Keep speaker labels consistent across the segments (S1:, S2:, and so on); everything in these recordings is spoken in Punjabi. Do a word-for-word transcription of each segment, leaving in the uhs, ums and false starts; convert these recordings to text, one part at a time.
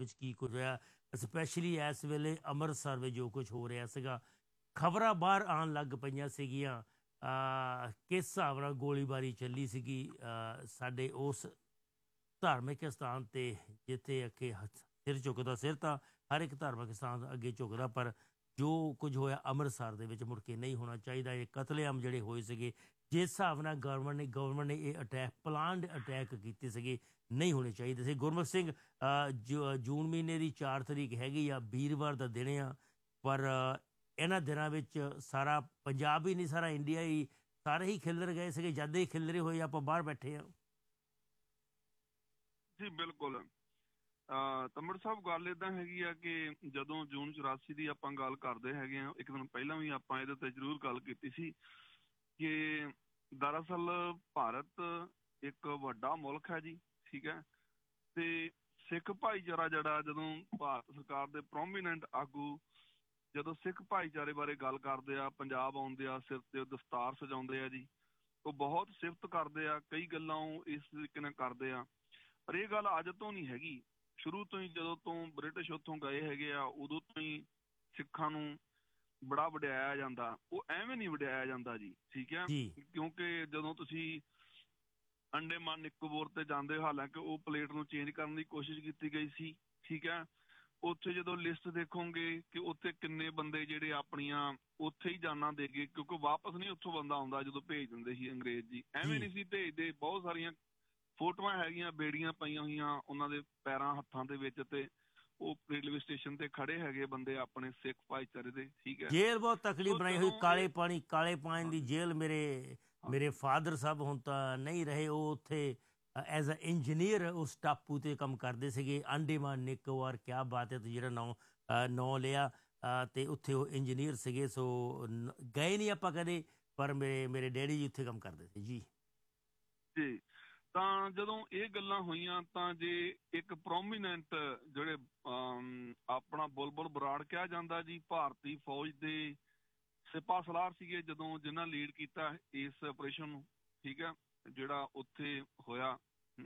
S1: ਵਿੱਚ ਕੀ ਕੁਝ ਹੋਇਆ, ਸਪੈਸ਼ਲੀ ਇਸ ਵੇਲੇ ਅੰਮ੍ਰਿਤਸਰ ਵਿੱਚ ਜੋ ਕੁਝ ਹੋ ਰਿਹਾ ਸੀਗਾ। ਖਬਰਾਂ ਬਾਹਰ ਆਉਣ ਲੱਗ ਪਈਆਂ ਸੀਗੀਆਂ ਕਿਸ ਹਿਸਾਬ ਨਾਲ ਗੋਲੀਬਾਰੀ ਚੱਲੀ ਸੀਗੀ ਸਾਡੇ ਉਸ ਧਾਰਮਿਕ ਸਥਾਨ 'ਤੇ, ਜਿੱਥੇ ਅੱਗੇ ਸਿਰ ਝੁਕਦਾ। ਸਿਰ ਤਾਂ ਹਰ ਇੱਕ ਧਾਰਮਿਕ ਸਥਾਨ ਅੱਗੇ ਝੁਕਦਾ, ਪਰ ਜੋ ਕੁਝ ਹੋਇਆ ਅੰਮ੍ਰਿਤਸਰ ਦੇ ਵਿੱਚ ਮੁੜ ਕੇ ਨਹੀਂ ਹੋਣਾ ਚਾਹੀਦਾ। ਇਹ ਕਤਲੇਆਮ ਜਿਹੜੇ ਹੋਏ ਸੀਗੇ, ਜਿਸ ਹਿਸਾਬ ਨਾਲ ਗਵਰਨਮੈਂਟ ਨੇ ਗਵਰਨਮੈਂਟ ਨੇ ਇਹ ਅਟੈਕ ਪਲਾਨਡ ਅਟੈਕ ਕੀਤੇ ਸੀਗੇ, ਨਹੀਂ ਹੋਣੇ ਚਾਹੀਦੇ ਸੀ। ਗੁਰਮੁਖ ਸਿੰਘ, ਜੂਨ ਮਹੀਨੇ ਦੀ ਚਾਰ ਤਰੀਕ ਹੈਗੀ ਆ, ਵੀਰਵਾਰ ਦਾ ਦਿਨ ਆ, ਪਰ ਇਹਨਾਂ ਦਿਨਾਂ ਵਿੱਚ ਸਾਰਾ ਪੰਜਾਬ ਹੀ ਨਹੀਂ, ਸਾਰਾ ਇੰਡੀਆ ਹੀ, ਸਾਰੇ ਹੀ ਖਿਲਰ ਗਏ ਸੀਗੇ। ਜਦ ਹੀ ਖਿਲਰੇ ਹੋਏ ਆਪਾਂ ਬਾਹਰ ਬੈਠੇ ਹਾਂ
S2: ਜੀ। ਬਿਲਕੁਲ ਤੰਮੜ ਸਾਹਿਬ, ਗੱਲ ਏਦਾਂ ਹੈਗੀ ਆ ਕਿ ਜਦੋਂ ਜੂਨ ਚੁਰਾਸੀ ਦੀ ਆਪਾਂ ਗੱਲ ਕਰਦੇ ਹੈਗੇ ਆ, ਇੱਕ ਦਿਨ ਪਹਿਲਾਂ ਵੀ ਆਪਾਂ ਇਹਦੇ ਤੇ ਜ਼ਰੂਰ ਗੱਲ ਕੀਤੀ ਸੀ ਕਿ ਦਰਅਸਲ ਭਾਰਤ ਇੱਕ ਵੱਡਾ ਮੁਲਕ ਹੈ ਜੀ, ਠੀਕ ਹੈ, ਤੇ ਸਿੱਖ ਭਾਈਚਾਰਾ ਜਿਹੜਾ, ਜਦੋਂ ਭਾਰਤ ਸਰਕਾਰ ਦੇ ਪ੍ਰੋਮੀਨੈਂਟ ਆਗੂ ਜਦੋਂ ਸਿੱਖ ਭਾਈਚਾਰੇ ਬਾਰੇ ਗੱਲ ਕਰਦੇ ਆ, ਪੰਜਾਬ ਆਉਂਦੇ ਆ, ਸਿਰ ਤੇ ਦਸਤਾਰ ਸਜਾਉਂਦੇ ਆ ਜੀ, ਉਹ ਬਹੁਤ ਸਿਫਤ ਕਰਦੇ ਆ, ਕਈ ਗੱਲਾਂ ਉਹ ਇਸ ਤਰੀਕੇ ਨਾਲ ਕਰਦੇ ਆ। ਪਰ ਇਹ ਗੱਲ ਅੱਜ ਤੋਂ ਨਹੀਂ ਹੈਗੀ, ਸ਼ੁਰੂ ਤੋਂ ਹੀ ਜਦੋਂ ਤੋਂ ਬ੍ਰਿਟਿਸ਼ ਉੱਥੋਂ ਗਏ ਹੈਗੇ ਆ, ਉਦੋਂ ਤੋਂ ਹੀ ਸਿੱਖਾਂ ਨੂੰ ਬੜਾ ਵਡਿਆਇਆ ਜਾਂਦਾ। ਉਹ ਐਵੇਂ ਨਹੀਂ ਵਡਿਆਇਆ ਜਾਂਦਾ ਜੀ, ਠੀਕ ਹੈ, ਕਿਉਂਕਿ ਜਦੋਂ ਤੁਸੀਂ ਅੰਡੇਮਾਨ ਨਿਕੋਬੋਰ ਤੇ ਜਾਂਦੇ ਹੋ, ਹਾਲਾਂਕਿ ਉਹ ਪਲੇਟ ਨੂੰ ਚੇਂਜ ਕਰਨ ਦੀ ਕੋਸ਼ਿਸ਼ ਕੀਤੀ ਗਈ ਸੀ, ਠੀਕ ਹੈ, ਉੱਥੇ ਜਦੋਂ ਲਿਸਟ ਦੇਖੋਗੇ ਕਿ ਉੱਥੇ ਕਿੰਨੇ ਬੰਦੇ ਜਿਹੜੇ ਆਪਣੀਆਂ ਉੱਥੇ ਹੀ ਜਾਨਾਂ ਦੇ ਗਏ, ਕਿਉਂਕਿ ਵਾਪਸ ਨਹੀਂ ਉੱਥੋਂ ਬੰਦਾ ਆਉਂਦਾ ਜਦੋਂ ਭੇਜ ਦਿੰਦੇ ਸੀ ਅੰਗਰੇਜ਼ ਜੀ, ਐਵੇਂ ਨਹੀਂ ਸੀ ਭੇਜਦੇ। ਬਹੁਤ ਸਾਰੀਆਂ ਫੋਟੋਆਂ ਹੈਗੀਆਂ, ਬੇੜੀਆਂ ਪਈਆਂ ਹੋਈਆਂ ਉਹਨਾਂ ਦੇ ਪੈਰਾਂ ਹੱਥਾਂ ਦੇ ਵਿੱਚ, ਤੇ ਉਹ ਰੇਲਵੇ ਸਟੇਸ਼ਨ ਤੇ ਖੜੇ ਹੈਗੇ ਬੰਦੇ ਆਪਣੇ ਸਿੱਖ ਭਾਈਚਾਰੇ ਦੇ, ਠੀਕ ਹੈ।
S1: ਜੇਲ੍ਹ ਬਹੁਤ ਤਕੜੀ ਬਣਾਈ ਹੋਈ, ਕਾਲੇ ਪਾਣੀ ਕਾਲੇ ਪਾਣੀ ਦੀ ਜੇਲ੍ਹ। ਮੇਰੇ ਮੇਰੇ ਫਾਦਰ ਸਾਹਿਬ ਹੁਣ ਤਾਂ ਨਹੀਂ ਰਹੇ, ਉਹ ਉੱਥੇ ਐਜ਼ ਅ ਇੰਜੀਨੀਅਰ ਉਸ ਟਾਪੂ 'ਤੇ ਕੰਮ ਕਰਦੇ ਸੀਗੇ, ਅੰਡੇਮਾਨ ਨਿਕੋਬਾਰ। ਕਿਆ ਬਾਤ ਹੈ, ਜਿਹੜਾ ਨਾਂ ਨਾਂ ਲਿਆ, ਅਤੇ ਉੱਥੇ ਉਹ ਇੰਜੀਨੀਅਰ ਸੀਗੇ। ਸੋ ਗਏ ਨਹੀਂ ਆਪਾਂ ਕਦੇ, ਪਰ ਮੇਰੇ ਮੇਰੇ ਡੈਡੀ ਜੀ ਉੱਥੇ ਕੰਮ ਕਰਦੇ ਸੀ ਜੀ
S2: ਜੀ। ਤਾਂ ਜਦੋਂ ਇਹ ਗੱਲਾਂ ਹੋਈਆਂ ਤਾਂ ਜੇ ਇੱਕ ਪ੍ਰੋਮੀਨੈਂਟ ਜਿਹੜੇ ਆਪਣਾ ਬੁਲਬੁਲ ਬਰਾੜ ਕਿਹਾ ਜਾਂਦਾ ਜੀ, ਭਾਰਤੀ ਫੌਜ ਦੇ ਸਿਪਾਹ ਸਲਾਰ ਸੀਗੇ, ਜਦੋਂ ਜਿਨ੍ਹਾਂ ਲੀਡ ਕੀਤਾ ਇਸ ਆਪਰੇਸ਼ਨ ਨੂੰ, ਠੀਕ ਹੈ, ਜਿਹੜਾ ਉੱਥੇ ਹੋਇਆ।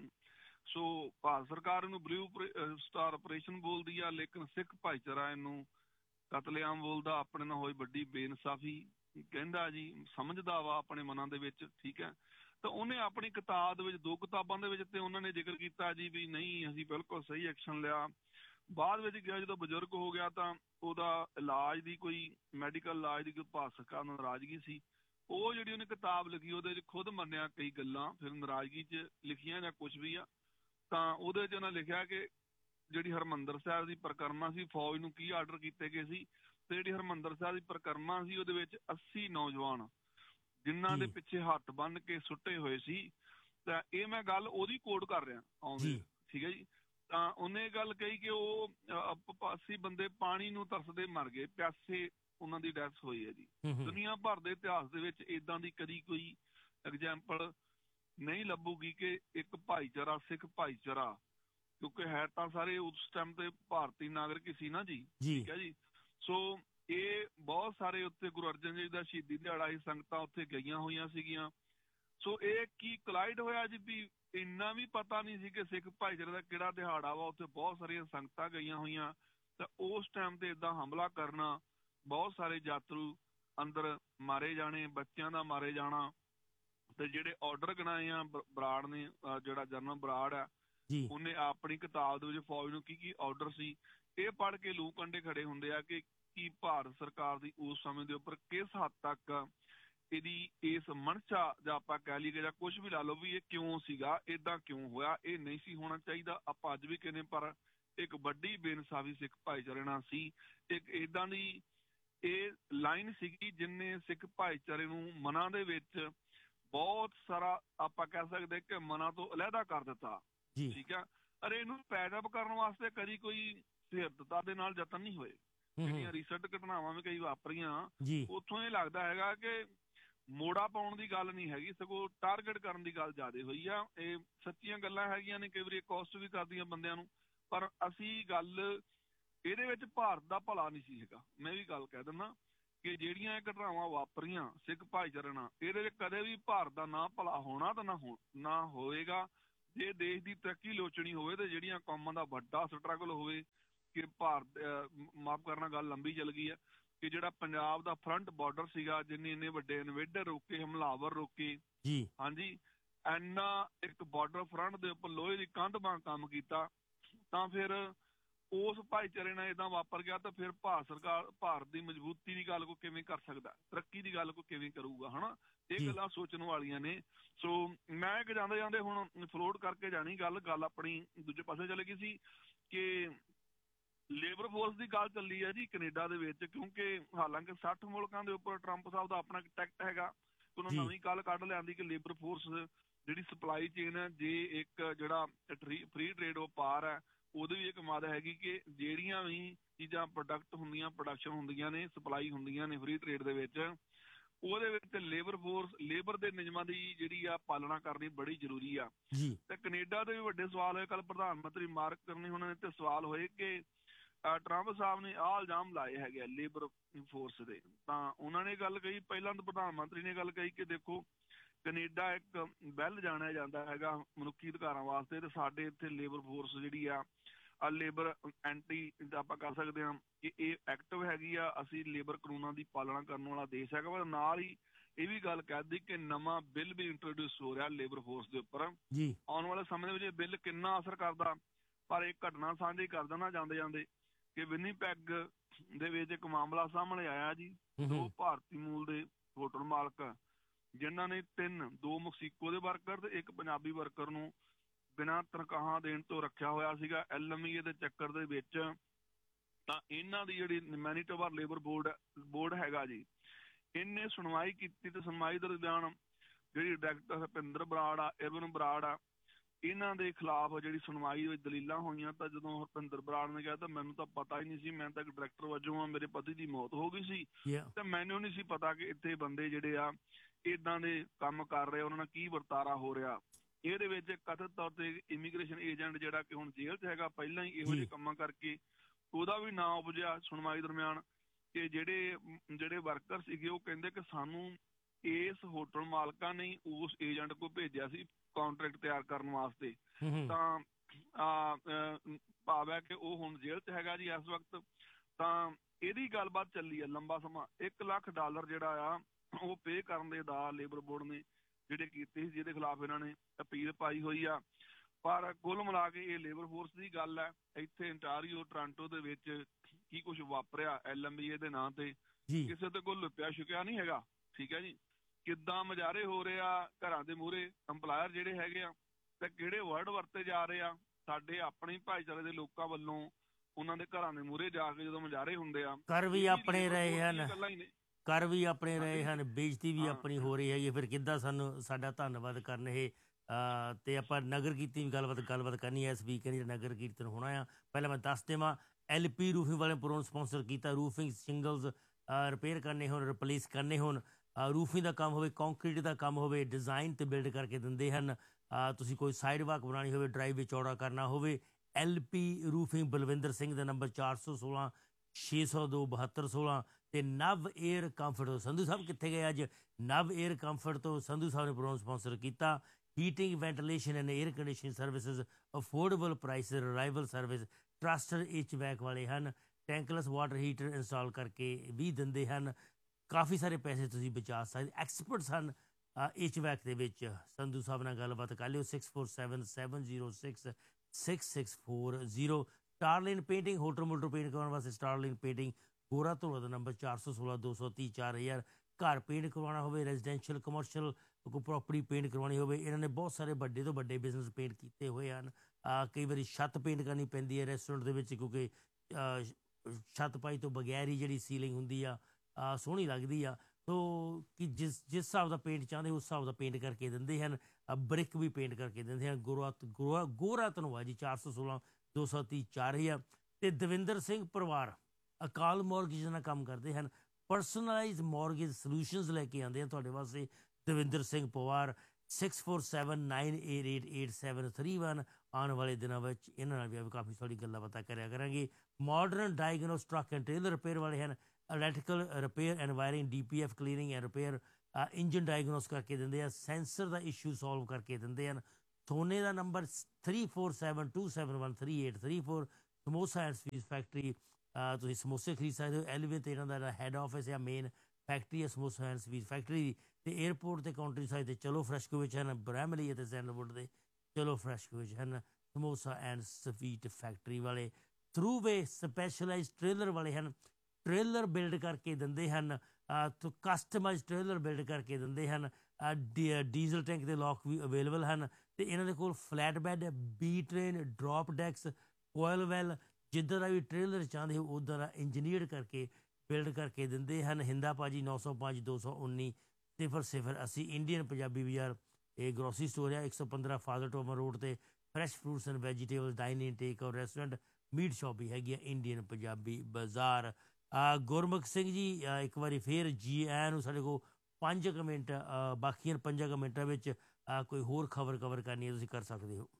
S2: ਸੋ ਭਾਰਤ ਸਰਕਾਰ ਇਹਨੂੰ ਬਲੂ ਸਟਾਰ ਆਪਰੇਸ਼ਨ ਬੋਲਦੀ ਆ, ਲੇਕਿਨ ਸਿੱਖ ਭਾਈਚਾਰਾ ਇਹਨੂੰ ਕਤਲੇਆਮ ਬੋਲਦਾ। ਆਪਣੇ ਨਾਲ ਹੋਈ ਵੱਡੀ ਬੇਇਨਸਾਫੀ ਕਹਿੰਦਾ ਜੀ, ਸਮਝਦਾ ਵਾ ਆਪਣੇ ਮਨਾਂ ਦੇ ਵਿੱਚ, ਠੀਕ ਹੈ। ਤਾਂ ਉਹਨੇ ਆਪਣੀ ਕਿਤਾਬ ਦੇ ਵਿੱਚ, ਦੋ ਕਿਤਾਬਾਂ ਦੇ ਵਿੱਚ, ਤੇ ਉਹਨਾਂ ਨੇ ਜ਼ਿਕਰ ਕੀਤਾ ਜੀ ਵੀ ਨਹੀਂ, ਅਸੀਂ ਬਿਲਕੁਲ ਸਹੀ ਐਕਸ਼ਨ ਲਿਆ। ਬਾਅਦ ਵਿੱਚ ਗਿਆ ਜਦੋਂ ਬਜ਼ੁਰਗ ਹੋ ਗਿਆ ਤਾਂ ਉਹਦਾ ਇਲਾਜ ਦੀ ਕੋਈ ਮੈਡੀਕਲ ਇਲਾਜ ਦੀ ਕੋਈ ਭਾਰਤ ਸਰਕਾਰ ਨਾਲ ਨਾਰਾਜ਼ਗੀ ਸੀ, ਉਹ ਜਿਹੜੀ ਉਹਨੇ ਕਿਤਾਬ ਲਿਖੀ ਉਹਦੇ 'ਚ ਖੁਦ ਮੰਨਿਆ ਕਈ ਗੱਲਾਂ, ਫਿਰ ਨਾਰਾਜ਼ਗੀ 'ਚ ਲਿਖੀਆਂ ਜਾਂ ਕੁਛ ਵੀ ਆ, ਤਾਂ ਉਹਦੇ 'ਚ ਉਹਨਾਂ ਲਿਖਿਆ ਕਿ ਜਿਹੜੀ ਹਰਿਮੰਦਰ ਸਾਹਿਬ ਦੀ ਪਰਿਕਰਮਾ ਸੀ, ਫੌਜ ਨੂੰ ਕੀ ਆਰਡਰ ਕੀਤੇ ਗਏ ਸੀ, ਤੇ ਜਿਹੜੀ ਹਰਿਮੰਦਰ ਸਾਹਿਬ ਦੀ ਪਰਿਕਰਮਾ ਸੀ ਉਹਦੇ ਵਿੱਚ ਅੱਸੀ ਨੌਜਵਾਨ ਜਿਨ੍ਹਾਂ ਦੇ ਪਿੱਛੇ ਹੱਥ ਬੰਨ੍ਹ ਕੇ ਸੁੱਟੇ ਹੋਏ ਸੀ। ਤਾਂ ਇਹ ਮੈਂ ਗੱਲ ਉਹਦੀ ਕੋਟ ਕਰ ਰਿਹਾ ਆਉਂਦੇ, ਠੀਕ ਹੈ ਜੀ। ਤਾਂ ਉਹਨੇ ਗੱਲ ਕਹੀ ਕਿ ਉਹ ਅੱਸੀ ਬੰਦੇ ਪਾਣੀ ਨੂੰ ਤਰਸਦੇ ਮਰ ਗਏ, ਪਿਆਸੇ ਉਹਨਾਂ ਦੀ ਡੈਥ ਹੋਈ ਹੈ ਜੀ। ਦੁਨੀਆ ਭਰ ਦੇ ਇਤਿਹਾਸ ਦੇ ਵਿੱਚ ਏਦਾਂ ਦੀ ਕਦੀ ਕੋਈ ਐਗਜਾਮਪਲ ਨਹੀਂ ਲੱਭੂਗੀ ਕਿ ਇੱਕ ਭਾਈਚਾਰਾ, ਸਿੱਖ ਭਾਈਚਾਰਾ, ਕਿਉਂਕਿ ਹੈ ਤਾਂ ਸਾਰੇ ਉਸ ਟਾਈਮ ਤੇ ਭਾਰਤੀ ਨਾਗਰਿਕ ਹੀ ਸੀ ਨਾ ਜੀ, ਠੀਕ ਹੈ ਜੀ। ਸੋ ਇਹ ਬਹੁਤ ਸਾਰੇ ਉੱਥੇ ਗੁਰੂ ਅਰਜਨ ਦੇਵ ਦਾ ਸ਼ਹੀਦੀ ਦਿਹਾੜਾ ਸੀ, ਸੰਗਤਾਂ ਉੱਥੇ ਗਈਆਂ ਹੋਈਆਂ ਸੀਗੀਆਂ। ਸੋ ਇਹ ਕੀ ਕਲਾਈਡ ਹੋਇਆ ਜੀ ਵੀ ਇੰਨਾ ਵੀ ਪਤਾ ਨਹੀਂ ਸੀ ਕਿ ਸਿੱਖ ਭਾਈਚਾਰੇ ਦਾ ਕਿਹੜਾ ਦਿਹਾੜਾ ਵਾ, ਉੱਥੇ ਬਹੁਤ ਸਾਰੀਆਂ ਸੰਗਤਾਂ ਗਈਆਂ ਹੋਈਆਂ। ਤਾਂ ਉਸ ਟਾਈਮ ਤੇ ਏਦਾਂ ਹਮਲਾ ਕਰਨਾ, ਬਹੁਤ ਸਾਰੇ ਯਾਤਰੂ ਅੰਦਰ ਮਾਰੇ ਜਾਣੇ, ਬੱਚਿਆਂ ਦਾ ਮਾਰੇ ਜਾਣਾ, ਤੇ ਜਿਹੜੇ ਆਰਡਰ ਗਿਣਾਏ ਆ ਬਰਾੜ ਨੇ, ਜਿਹੜਾ ਜਨਰਲ ਬਰਾੜ ਆ, ਉਹਨੇ ਆਪਣੀ ਕਿਤਾਬ ਦੇ ਵਿੱਚ ਫੌਜ ਨੂੰ ਕੀ ਕੀ ਆਰਡਰ ਸੀ ਇਹ ਪੜ੍ਹ ਕੇ ਲੂ ਕੰਡੇ ਖੜੇ ਹੁੰਦੇ ਆ ਕਿ ਕੀ ਭਾਰਤ ਸਰਕਾਰ ਦੀ ਉਸ ਸਮੇਂ ਦੇ ਉੱਪਰ ਕਿਸ ਹੱਦ ਤੱਕ ਇਹਦੀ ਇਸ ਮਨਸ਼ਾ ਜਾਂ ਆਪਾਂ ਕਹਿ ਲਈਏ ਜਾਂ ਕੁਛ ਵੀ ਲਾ ਲਓ ਵੀ ਇਹ ਕਿਉਂ ਸੀਗਾ, ਏਦਾਂ ਕਿਉਂ ਹੋਇਆ, ਇਹ ਨਹੀਂ ਸੀ ਹੋਣਾ ਚਾਹੀਦਾ। ਆਪਾਂ ਅੱਜ ਵੀ ਕਹਿੰਦੇ, ਪਰ ਇੱਕ ਵੱਡੀ ਬੇਇਨਸਾਫੀ ਸਿੱਖ ਭਾਈਚਾਰੇ ਨਾਲ ਸੀ। ਇੱਕ ਏਦਾਂ ਦੀ ਇਹ ਲਾਈਨ ਸੀਗੀ ਜਿਹਨੇ ਸਿੱਖ ਭਾਈਚਾਰੇ ਨੂੰ ਮਨਾਂ ਦੇ ਵਿੱਚ ਬਹੁਤ ਸਾਰਾ ਆਪਾਂ ਕਹਿ ਸਕਦੇ ਕਿ ਮਨਾਂ ਤੋਂ ਅਲੱਗਾ ਕਰ ਦਿੱਤਾ, ਠੀਕ ਹੈ। ਅਰੇ ਇਹਨੂੰ ਪੈਦਾ ਕਰਨ ਵਾਸਤੇ ਕਦੀ ਕੋਈ ਸਿਰਦਤਾ ਦੇ ਨਾਲ ਯਤਨ ਨਹੀਂ ਹੋਏ। ਜਿਹੜੀਆਂ ਰੀਸੈਂਟ ਘਟਨਾਵਾਂ ਵੀ ਕਈ ਵਾਪਰੀਆਂ, ਉੱਥੋਂ ਇਹ ਲੱਗਦਾ ਹੈਗਾ ਕਿ ਮੋੜਾ ਪਾਉਣ ਦੀ ਗੱਲ ਨਹੀਂ ਹੈਗੀ, ਸਗੋਂ ਟਾਰਗੇਟ ਕਰਨ ਦੀ ਗੱਲ ਜ਼ਿਆਦਾ ਹੋਈ ਆ। ਇਹ ਸੱਚੀਆਂ ਗੱਲਾਂ ਹੈਗੀਆਂ ਨੇ, ਕਈ ਵਾਰੀ ਕੋਸਟ ਵੀ ਕਰਦੀਆਂ ਬੰਦਿਆਂ ਨੂੰ, ਪਰ ਅਸੀਂ ਗੱਲ ਇਹਦੇ ਵਿੱਚ ਭਾਰਤ ਦਾ ਭਲਾ ਨਹੀਂ ਸੀ ਹੈਗਾ। ਮੈਂ ਵੀ ਗੱਲ ਕਹਿ ਦਿੰਦਾ ਕਿ ਜਿਹੜੀਆਂ ਇਹ ਘਟਨਾਵਾਂ ਵਾਪਰੀਆਂ ਸਿੱਖ ਭਾਈਚਾਰੇ ਨਾਲ, ਇਹਦੇ ਵਿੱਚ ਕਦੇ ਵੀ ਭਾਰਤ ਦਾ ਨਾ ਭਲਾ ਹੋਣਾ ਤਾਂ ਨਾ ਹੋ ਨਾ ਹੋਏਗਾ, ਜੇ ਦੇਸ਼ ਦੀ ਤਰੱਕੀ ਲੋਚਣੀ ਹੋਵੇ ਤੇ ਜਿਹੜੀਆਂ ਕੌਮਾਂ ਦਾ ਵੱਡਾ ਸਟਰਗਲ ਹੋਵੇ ਕਿ ਭਾਰਤ ਮਾਫ ਕਰਨਾ ਗੱਲ ਲੰਬੀ ਚੱਲ ਗਈ ਹੈ ਕਿ ਜਿਹੜਾ ਪੰਜਾਬ ਦਾ ਫਰੰਟ ਬਾਰਡਰ ਸੀਗਾ, ਜਿੰਨੇ ਇੰਨੇ ਵੱਡੇ ਇਨਵੇਡਰ ਰੋਕੇ, ਹਮਲਾਵਰ ਰੋਕੇ
S1: ਜੀ,
S2: ਹਾਂਜੀ, ਇੰਨਾ ਇੱਕ ਬਾਰਡਰ ਫਰੰਟ ਦੇ ਉੱਪਰ ਲੋਹੇ ਦੀ ਕੰਧ ਵਾਂਗ ਕੰਮ ਕੀਤਾ, ਤਾਂ ਫਿਰ ਉਸ ਭਾਈਚਾਰੇ ਨਾਲ ਏਦਾਂ ਵਾਪਰ ਗਿਆ ਤਾਂ ਫਿਰ ਭਾਰਤ ਸਰਕਾਰ ਭਾਰਤ ਦੀ ਮਜ਼ਬੂਤੀ ਦੀ ਗੱਲ ਕੋਈ ਕਿਵੇਂ ਕਰ ਸਕਦਾ, ਤਰੱਕੀ ਦੀ ਗੱਲ ਕੋਈ ਕਿਵੇਂ ਕਰੂਗਾ, ਹਨਾ। ਇਹ ਗੱਲਾਂ ਸੋਚਣ ਵਾਲੀਆਂ ਨੇ। ਸੋ ਮੈਂ ਇੱਕ ਜਾਂਦੇ ਜਾਂਦੇ ਹੁਣ ਫਲੋਟ ਕਰਕੇ ਜਾਣੀ ਗੱਲ ਗੱਲ ਆਪਣੀ ਦੂਜੇ ਪਾਸੇ ਚਲੇ ਗਈ ਸੀ ਕਿ ਲੇਬਰ ਫੋਰਸ ਦੀ ਗੱਲ ਚੱਲੀ ਹੈ ਜੀ ਕੈਨੇਡਾ ਦੇ ਵਿੱਚ, ਕਿਉਂਕਿ ਹਾਲਾਂਕਿ ਸੱਠ ਮੁਲਕਾਂ ਦੇ ਉੱਪਰ ਟਰੰਪ ਸਾਹਿਬ ਦਾ ਆਪਣਾ ਟੈਕਟ ਹੈਗਾ, ਉਹਨਾਂ ਨਵੀਂ ਗੱਲ ਕੱਢ ਲਿਆਂਦੀ ਕਿ ਲੇਬਰ ਫੋਰਸ ਜਿਹੜੀ ਸਪਲਾਈ ਚੇਨ ਹੈ, ਜੇ ਇੱਕ ਜਿਹੜਾ ਫ੍ਰੀ ਟ੍ਰੇਡ ਵਪਾਰ ਹੈ ਉਹਦੇ ਵੀ ਇੱਕ ਮਦ ਹੈਗੀ ਕਿ ਜਿਹੜੀਆਂ ਵੀ ਚੀਜ਼ਾਂ ਪ੍ਰੋਡਕਟ ਹੁੰਦੀਆਂ, ਪ੍ਰੋਡਕਸ਼ਨ ਹੁੰਦੀਆਂ ਨੇ, ਸਪਲਾਈ ਹੁੰਦੀਆਂ ਨੇ ਫ੍ਰੀ ਟ੍ਰੇਡ ਦੇ ਵਿੱਚ, ਉਹਦੇ ਵਿੱਚ ਲੇਬਰ ਫੋਰਸ ਲੇਬਰ ਦੇ ਨਿਯਮਾਂ ਦੀ ਜਿਹੜੀ ਆ ਪਾਲਣਾ ਕਰਨੀ ਬੜੀ ਜ਼ਰੂਰੀ ਆ। ਤੇ ਕੈਨੇਡਾ ਦੇ ਵੀ ਵੱਡੇ ਸਵਾਲ ਹੋਏ, ਕੱਲ ਪ੍ਰਧਾਨ ਮੰਤਰੀ ਮਾਰਕ ਕਰਨੀ ਉਹਨਾਂ ਨੇ ਤੇ ਸਵਾਲ ਹੋਏ ਕਿ ਟਰੰਪ ਸਾਹਿਬ ਨੇ ਆਹ ਇਲਜ਼ਾਮ ਲਾਏ ਹੈਗੇ ਲੇਬਰ ਫੋਰਸ ਦੇ, ਤਾਂ ਉਹਨਾਂ ਨੇ ਗੱਲ ਕਹੀ, ਪਹਿਲਾਂ ਤਾਂ ਪ੍ਰਧਾਨ ਮੰਤਰੀ ਨੇ ਗੱਲ ਕਹੀ ਕਿ ਦੇਖੋ ਕੈਨੇਡਾ ਇੱਕ ਵੈਲ ਜਾਣਿਆ ਜਾਂਦਾ ਹੈਗਾ ਮਨੁੱਖੀ ਅਧਿਕਾਰਾਂ ਵਾਸਤੇ, ਤੇ ਸਾਡੇ ਇੱਥੇ ਲੇਬਰ ਫੋਰਸ ਜਿਹੜੀ ਆ ਲੇਬਰ ਐਂਟੀ ਆਪਾਂ ਕਰ ਸਕਦੇ ਹਾਂ ਕਿ ਇਹ ਐਕਟਿਵ ਹੈਗੀ ਆ, ਅਸੀਂ ਲੇਬਰ ਕਾਨੂੰਨਾਂ ਦੀ ਪਾਲਣਾ ਕਰਨ ਵਾਲਾ ਦੇਸ਼ ਹੈਗਾ। ਪਰ ਨਾਲ ਹੀ ਇਹ ਵੀ ਗੱਲ ਕਹਿ ਦਿੱਤੀ ਕਿ ਨਵਾਂ ਬਿੱਲ ਵੀ ਇੰਟਰੋਡਿਊਸ ਹੋ ਰਿਹਾ ਲੇਬਰ ਫੋਰਸ ਦੇ ਉੱਪਰ, ਆਉਣ ਵਾਲੇ ਸਮੇਂ ਦੇ ਵਿੱਚ ਇਹ ਬਿੱਲ ਕਿੰਨਾ ਅਸਰ ਕਰਦਾ। ਪਰ ਇੱਕ ਘਟਨਾ ਸਾਂਝੀ ਕਰ ਦੇਣਾ ਜਾਂਦੇ ਜਾਂਦੇ ਕਿ ਵਿਨੀਪੈਗ ਦੇ ਵਿੱਚ ਇੱਕ ਮਾਮਲਾ ਸਾਹਮਣੇ ਆਇਆ ਜੀ, ਦੋ ਭਾਰਤੀ ਮੂਲ ਦੇ ਹੋਟਲ ਮਾਲਕ ਜਿਨ੍ਹਾਂ ਨੇ ਤਿੰਨ ਦੋ ਮੈਕਸੀਕੋ ਦੇ ਵਰਕਰ ਤੇ ਇੱਕ ਪੰਜਾਬੀ ਵਰਕਰ ਨੂੰ ਬਿਨਾਂ ਤਨਖਾਹਾਂ ਦੇਣ ਤੋਂ ਰੱਖਿਆ ਹੋਇਆ ਸੀਗਾ ਐਲ ਐਮ ਈ ਦੇ ਚੱਕਰ ਦੇ ਵਿੱਚ। ਤਾਂ ਇਹਨਾਂ ਦੀ ਜਿਹੜੀ ਮੈਨੀਟੋਬਾ ਲੇਬਰ ਬੋਰਡ ਬੋਰਡ ਹੈਗਾ ਜੀ, ਇਹਨੇ ਸੁਣਵਾਈ ਕੀਤੀ ਤੇ ਸੁਣਵਾਈ ਦਰਮਿਆਨ ਜਿਹੜੀ ਡਾਇਰੈਕਟਰ ਹਰਪਿੰਦਰ ਬਰਾੜ ਆ, ਇਰਵਿਨ ਬਰਾੜ ਆ, ਇਹਨਾਂ ਦੇ ਖਿਲਾਫ ਜਿਹੜੀ ਸੁਣਵਾਈ ਵਿੱਚ ਦਲੀਲਾਂ ਹੋਈਆਂ। ਤਾਂ ਜਦੋਂ ਹਰਪਿੰਦਰ ਬਰਾੜ ਨੇ ਕਿਹਾ ਤਾਂ ਮੈਨੂੰ ਤਾਂ ਪਤਾ ਹੀ ਨਹੀਂ ਸੀ, ਮੈਂ ਤਾਂ ਇੱਕ ਡਾਇਰੈਕਟਰ ਵਜੋਂ ਆ, ਮੇਰੇ ਪਤੀ ਦੀ ਮੌਤ ਹੋ ਗਈ ਸੀ ਤੇ ਮੈਨੂੰ ਨਹੀਂ ਸੀ ਪਤਾ ਕਿ ਇੱਥੇ ਬੰਦੇ ਜਿਹੜੇ ਆ ਏਦਾਂ ਦੇ ਕੰਮ ਕਰ ਰਹੇ, ਉਹਨਾਂ ਨਾਲ ਕੀ ਵਰਤਾਰਾ ਹੋ ਰਿਹਾ। ਇਹਦੇ ਵਿੱਚ ਕਥਿਤ ਤੌਰ ਤੇ ਇਮੀਗ੍ਰੇਸ਼ਨ ਏਜੰਟ ਜਿਹੜਾ ਕਿ ਹੁਣ ਜੇਲ੍ਹ 'ਚ ਹੈਗਾ, ਪਹਿਲਾਂ ਹੀ ਇਹੋ ਜਿਹੇ ਕੰਮਾਂ ਕਰਕੇ ਉਹਦਾ ਵੀ ਨਾਂ ਉਪਜਿਆ ਸੁਣਵਾਈ ਦਰਮਿਆਨ ਕਿ ਜਿਹੜੇ ਜਿਹੜੇ ਵਰਕਰ ਸੀਗੇ ਉਹ ਕਹਿੰਦੇ ਕਿ ਸਾਨੂੰ ਇਸ ਹੋਟਲ ਮਾਲਕਾਂ ਨੇ ਉਸ ਏਜੰਟ ਕੋਲ ਭੇਜਿਆ ਸੀ ਕਾਂਟਰੈਕਟ ਤਿਆਰ ਕਰਨ ਵਾਸਤੇ। ਤਾਂ ਭਾਵ ਹੈ ਕਿ ਉਹ ਹੁਣ ਜੇਲ੍ਹ 'ਚ ਹੈਗਾ ਜੀ ਇਸ ਵਕਤ। ਤਾਂ ਇਹਦੀ ਗੱਲਬਾਤ ਚੱਲੀ ਆ ਲੰਬਾ ਸਮਾਂ, ਇੱਕ ਲੱਖ ਡਾਲਰ ਜਿਹੜਾ ਆ ਉਹ ਪੇ ਕਰਨ ਦੇ ਦਾ ਲੇਬਰ ਬੋਰਡ ਨੇ ਜਿਹੜੇ ਕੀਤੇ ਸੀ, ਜਿਹਦੇ ਖਿਲਾਫ ਇਹਨਾਂ ਨੇ ਅਪੀਲ ਪਾਈ ਹੋਈ ਆ। ਪਰ ਕੁੱਲ ਮਿਲਾ ਕੇ ਇਹ ਲੇਬਰ ਫੋਰਸ ਦੀ ਗੱਲ ਹੈ। ਇੱਥੇ ontario ਟੋਰਾਂਟੋ ਦੇ ਵਿੱਚ ਕੀ ਕੁਛ ਵਾਪਰਿਆ ਐਲ ਐਮ ਈ ਦੇ ਨਾਂ ਤੇ, ਕਿਸੇ ਤੇ ਕੋਈ ਲੁੱਟਿਆ ਛੁਪਿਆ ਨਹੀਂ ਹੈਗਾ, ਠੀਕ ਹੈ ਜੀ। ਕਿੱਦਾਂ ਮੁਜ਼ਾਹਰੇ ਹੋ ਰਹੇ ਆ ਘਰਾਂ ਦੇ ਮੂਹਰੇ ਇੰਪਲਾਇਰ ਜਿਹੜੇ ਹੈਗੇ ਆ, ਤੇ ਕਿਹੜੇ ਵਰਡ ਵਰਤੇ ਜਾ ਰਹੇ ਆ ਸਾਡੇ ਆਪਣੇ ਭਾਈਚਾਰੇ ਦੇ ਲੋਕਾਂ ਵੱਲੋਂ ਉਹਨਾਂ ਦੇ ਘਰਾਂ ਦੇ ਮੂਹਰੇ ਜਾ ਕੇ ਜਦੋਂ ਮੁਜ਼ਾਹਰੇ ਹੁੰਦੇ ਆ।
S1: ਕਰ ਵੀ ਆਪਣੇ ਰਹੇ ਹਨ ਕਰ ਵੀ ਆਪਣੇ ਰਹੇ ਹਨ ਬੇਇੱਜ਼ਤੀ ਵੀ ਆਪਣੀ ਹੋ ਰਹੀ ਹੈਗੀ। ਫਿਰ ਕਿੱਦਾਂ ਸਾਨੂੰ ਸਾਡਾ ਧੰਨਵਾਦ ਕਰਨ ਇਹ। ਅਤੇ ਆਪਾਂ ਨਗਰ ਕੀਰਤਨ ਵੀ ਗੱਲਬਾਤ ਗੱਲਬਾਤ ਕਰਨੀ ਹੈ ਇਸ ਵੀਕਐਂਡ ਜਿਹੜਾ ਨਗਰ ਕੀਰਤਨ ਹੋਣਾ ਆ। ਪਹਿਲਾਂ ਮੈਂ ਦੱਸ ਦੇਵਾਂ, ਐਲ ਪੀ ਰੂਫਿੰਗ ਵਾਲੇ ਪ੍ਰੋਗਰਾਮ ਸਪੋਂਸਰ ਕੀਤਾ। ਰੂਫਿੰਗ ਸਿੰਗਲਸ ਰਿਪੇਅਰ ਕਰਨੇ ਹੋਣ, ਰਿਪਲੇਸ ਕਰਨੇ ਹੋਣ, ਰੂਫਿੰਗ ਦਾ ਕੰਮ ਹੋਵੇ, ਕੰਕਰੀਟ ਦਾ ਕੰਮ ਹੋਵੇ, ਡਿਜ਼ਾਈਨ 'ਤੇ ਬਿਲਡ ਕਰਕੇ ਦਿੰਦੇ ਹਨ। ਤੁਸੀਂ ਕੋਈ ਸਾਈਡ ਵਾਕ ਬਣਾਉਣੀ ਹੋਵੇ, ਡਰਾਈਵੇ ਚੌੜਾ ਕਰਨਾ ਹੋਵੇ, L P roofing Balwinder Singh ਦਾ ਨੰਬਰ ਚਾਰ ਸੌ ਸੋਲਾਂ ਛੇ ਸੌ ਦੋ ਬਹੱਤਰ ਸੋਲਾਂ। ਅਤੇ ਨਵ ਏਅਰ ਕੰਫਰਟ ਤੋਂ ਸੰਧੂ ਸਾਹਿਬ ਕਿੱਥੇ ਗਏ ਅੱਜ? ਨਵ ਏਅਰ ਕੰਫਰਟ ਤੋਂ ਸੰਧੂ ਸਾਹਿਬ ਨੇ ਪ੍ਰੋਗਰਾਮ ਸਪੋਂਸਰ ਕੀਤਾ। Heating, ventilation and air conditioning services, affordable price, reliable service, trusted H vac ਵਾਲੇ ਹਨ। ਟੈਂਕਲੈਸ ਵਾਟਰ ਹੀਟਰ ਇੰਸਟਾਲ ਕਰਕੇ ਵੀ ਦਿੰਦੇ ਹਨ। ਕਾਫੀ ਸਾਰੇ ਪੈਸੇ ਤੁਸੀਂ ਬਚਾ ਸਕਦੇ, ਐਕਸਪਰਟਸ ਹਨ ਐਚ ਵੈਕ ਦੇ ਵਿੱਚ। ਸੰਧੂ ਸਾਹਿਬ ਨਾਲ ਗੱਲਬਾਤ ਕਰ ਲਿਓ six four seven seven zero six six six four zero. ਸਟਾਰਲਿਨ painting, hotel motor paint ਕਰਵਾਉਣ ਵਾਸਤੇ ਸਟਾਰਲਿਨ ਪੇਂਟਿੰਗ, ਗੋਰਾ ਧੋਲਾ ਦਾ ਨੰਬਰ ਚਾਰ ਸੌ ਸੋਲਾਂ ਦੋ ਸੌ ਤੀਹ ਚਾਰ ਹਜ਼ਾਰ। ਘਰ ਪੇਂਟ ਕਰਵਾਉਣਾ ਹੋਵੇ, ਰੈਜ਼ੀਡੈਂਸ਼ੀਅਲ ਕਮਰਸ਼ੀਅਲ ਕੋਈ ਪ੍ਰੋਪਰਟੀ ਪੇਂਟ ਕਰਵਾਉਣੀ ਹੋਵੇ, ਇਹਨਾਂ ਨੇ ਬਹੁਤ ਸਾਰੇ ਵੱਡੇ ਤੋਂ ਵੱਡੇ ਬਿਜ਼ਨਸ ਪੇਂਟ ਕੀਤੇ ਹੋਏ ਹਨ। ਕਈ ਵਾਰੀ ਛੱਤ ਪੇਂਟ ਕਰਨੀ ਪੈਂਦੀ ਹੈ ਰੈਸਟੋਰੈਂਟ ਦੇ ਵਿੱਚ, ਕਿਉਂਕਿ ਛੱਤ ਪਾਈ ਤੋਂ ਬਗੈਰ ਹੀ ਜਿਹੜੀ ਸੀਲਿੰਗ ਹੁੰਦੀ ਆ ਸੋਹਣੀ ਲੱਗਦੀ ਆ। ਸੋ ਕਿ ਜਿਸ ਜਿਸ ਹਿਸਾਬ ਦਾ ਪੇਂਟ ਚਾਹੁੰਦੇ ਉਸ ਹਿਸਾਬ ਦਾ ਪੇਂਟ ਕਰਕੇ ਦਿੰਦੇ ਹਨ। ਬ੍ਰਿਕ ਵੀ ਪੇਂਟ ਕਰਕੇ ਦਿੰਦੇ ਹਨ। ਗੋਰਾ ਗੋਰਾ ਗੋਰਾ ਧਨਵਾ ਜੀ ਚਾਰ ਸੌ ਸੋਲਾਂ ਦੋ ਸੌ ਤੀਹ ਚਾਰ ਹਜ਼ਾਰ। ਅਤੇ ਦਵਿੰਦਰ ਸਿੰਘ ਪਰਿਵਾਰ ਅਕਾਲ ਮੋਰਗੇਜ ਨਾਲ ਕੰਮ ਕਰਦੇ ਹਨ। ਪਰਸਨਲਾਈਜ਼ ਮੋਰਗੇਜ ਸਲਿਊਸ਼ਨਸ ਲੈ ਕੇ ਆਉਂਦੇ ਹਨ ਤੁਹਾਡੇ ਵਾਸਤੇ। Davinder Singh Pawar six four seven nine eight eight eight seven three one. ਆਉਣ ਵਾਲੇ ਦਿਨਾਂ ਵਿੱਚ ਇਹਨਾਂ ਨਾਲ ਵੀ ਕਾਫੀ ਸਾਰੀ ਗੱਲਾਂ ਬਾਤਾਂ ਕਰਿਆ ਕਰਾਂਗੇ। Modern diagnose truck and trailer repair ਵਾਲੇ ਹਨ। Electrical repair and wiring, D P F cleaning and repair, engine diagnose ਕਰਕੇ ਦਿੰਦੇ ਆ। ਸੈਂਸਰ ਦਾ ਇਸ਼ੂ ਸੋਲਵ ਕਰਕੇ ਦਿੰਦੇ ਹਨ। ਸੋਨੇ ਦਾ number three four seven to seven one three eight three four samosa and sweet factory. ਤੁਸੀਂ ਸਮੋਸੇ ਖਰੀਦ ਸਕਦੇ ਹੋ। ਐਲੀਵੇ 'ਤੇ ਇਹਨਾਂ ਦਾ ਜਿਹੜਾ ਹੈਡ ਆਫਿਸ ਆ, ਮੇਨ ਫੈਕਟਰੀ ਹੈ ਸਮੋਸਾ ਐਂਡ ਸਵੀਟ ਫੈਕਟਰੀ ਦੀ। ਅਤੇ ਏਅਰਪੋਰਟ 'ਤੇ ਕਾਊਂਟਰੀ ਸਾਈਡ 'ਤੇ ਚਲੋ ਫਰੈਸ਼ਕੋ ਵਿੱਚ ਹਨ, ਬਰੈਮਲੀ ਅਤੇ ਸੈਂਡਲਵੁੱਡ ਦੇ ਚਲੋ ਫਰੈਸ਼ਕੋ ਵਿੱਚ ਹਨ ਸਮੋਸਾ ਐਂਡ ਸਵੀਟ ਫੈਕਟਰੀ ਵਾਲੇ। ਥਰੂ ਵੇ ਸਪੈਸ਼ਲਾਈਜ਼ ਟ੍ਰੇਲਰ ਵਾਲੇ ਹਨ, ਟ੍ਰੇਲਰ ਬਿਲਡ ਕਰਕੇ ਦਿੰਦੇ ਹਨ, ਕਸਟਮਾਈਜ਼ ਟ੍ਰੇਲਰ ਬਿਲਡ ਕਰਕੇ ਦਿੰਦੇ ਹਨ। ਡੀ ਡੀਜ਼ਲ ਟੈਂਕ ਦੇ ਲੋਕ ਵੀ ਅਵੇਲੇਬਲ ਹਨ ਅਤੇ ਇਹਨਾਂ ਦੇ ਕੋਲ flat bed, B train, drop ਡੈਕਸ, ਕੋਇਲ ਵੈਲ, ਜਿੱਦਾਂ ਦਾ ਵੀ ਟ੍ਰੇਲਰ ਚਾਹੁੰਦੇ ਹੋ ਉੱਦਾਂ ਦਾ ਇੰਜੀਨੀਅਰ ਕਰਕੇ ਬਿਲਡ ਕਰਕੇ ਦਿੰਦੇ ਹਨ। ਹਿੰਦਾ ਭਾਜੀ ਨੌ ਸੌ ਪੰਜ ਦੋ ਸੌ ਉੱਨੀ ਸਿਫਰ ਸਿਫਰ ਅਸੀਂ ਇੰਡੀਅਨ ਪੰਜਾਬੀ ਬਾਜ਼ਾਰ। ਇਹ ਗਰੋਸਰੀ ਸਟੋਰ ਆ ਇੱਕ ਸੌ ਪੰਦਰਾਂ ਫਾਦਰ ਟੋਮਰ ਰੋਡ 'ਤੇ। Fresh fruits and vegetable, dining, ਟੇਕ ਔਰ ਰੈਸਟੋਰੈਂਟ, ਮੀਟ ਸ਼ਾਪ ਵੀ ਹੈਗੀ ਆ ਇੰਡੀਅਨ ਪੰਜਾਬੀ ਬਾਜ਼ਾਰ। ਗੁਰਮੁਖ ਸਿੰਘ ਜੀ ਇੱਕ ਵਾਰੀ ਫੇਰ ਜੀ ਆਇਆਂ ਨੂੰ। ਸਾਡੇ ਕੋਲ ਪੰਜ ਕੁ ਮਿੰਟ ਬਾਕੀ ਪੰਜਾਂ ਕੁ ਮਿੰਟਾਂ ਵਿੱਚ ਕੋਈ ਹੋਰ ਖਬਰ ਕਵਰ ਕਰਨੀ ਹੈ ਤੁਸੀਂ ਕਰ ਸਕਦੇ ਹੋ।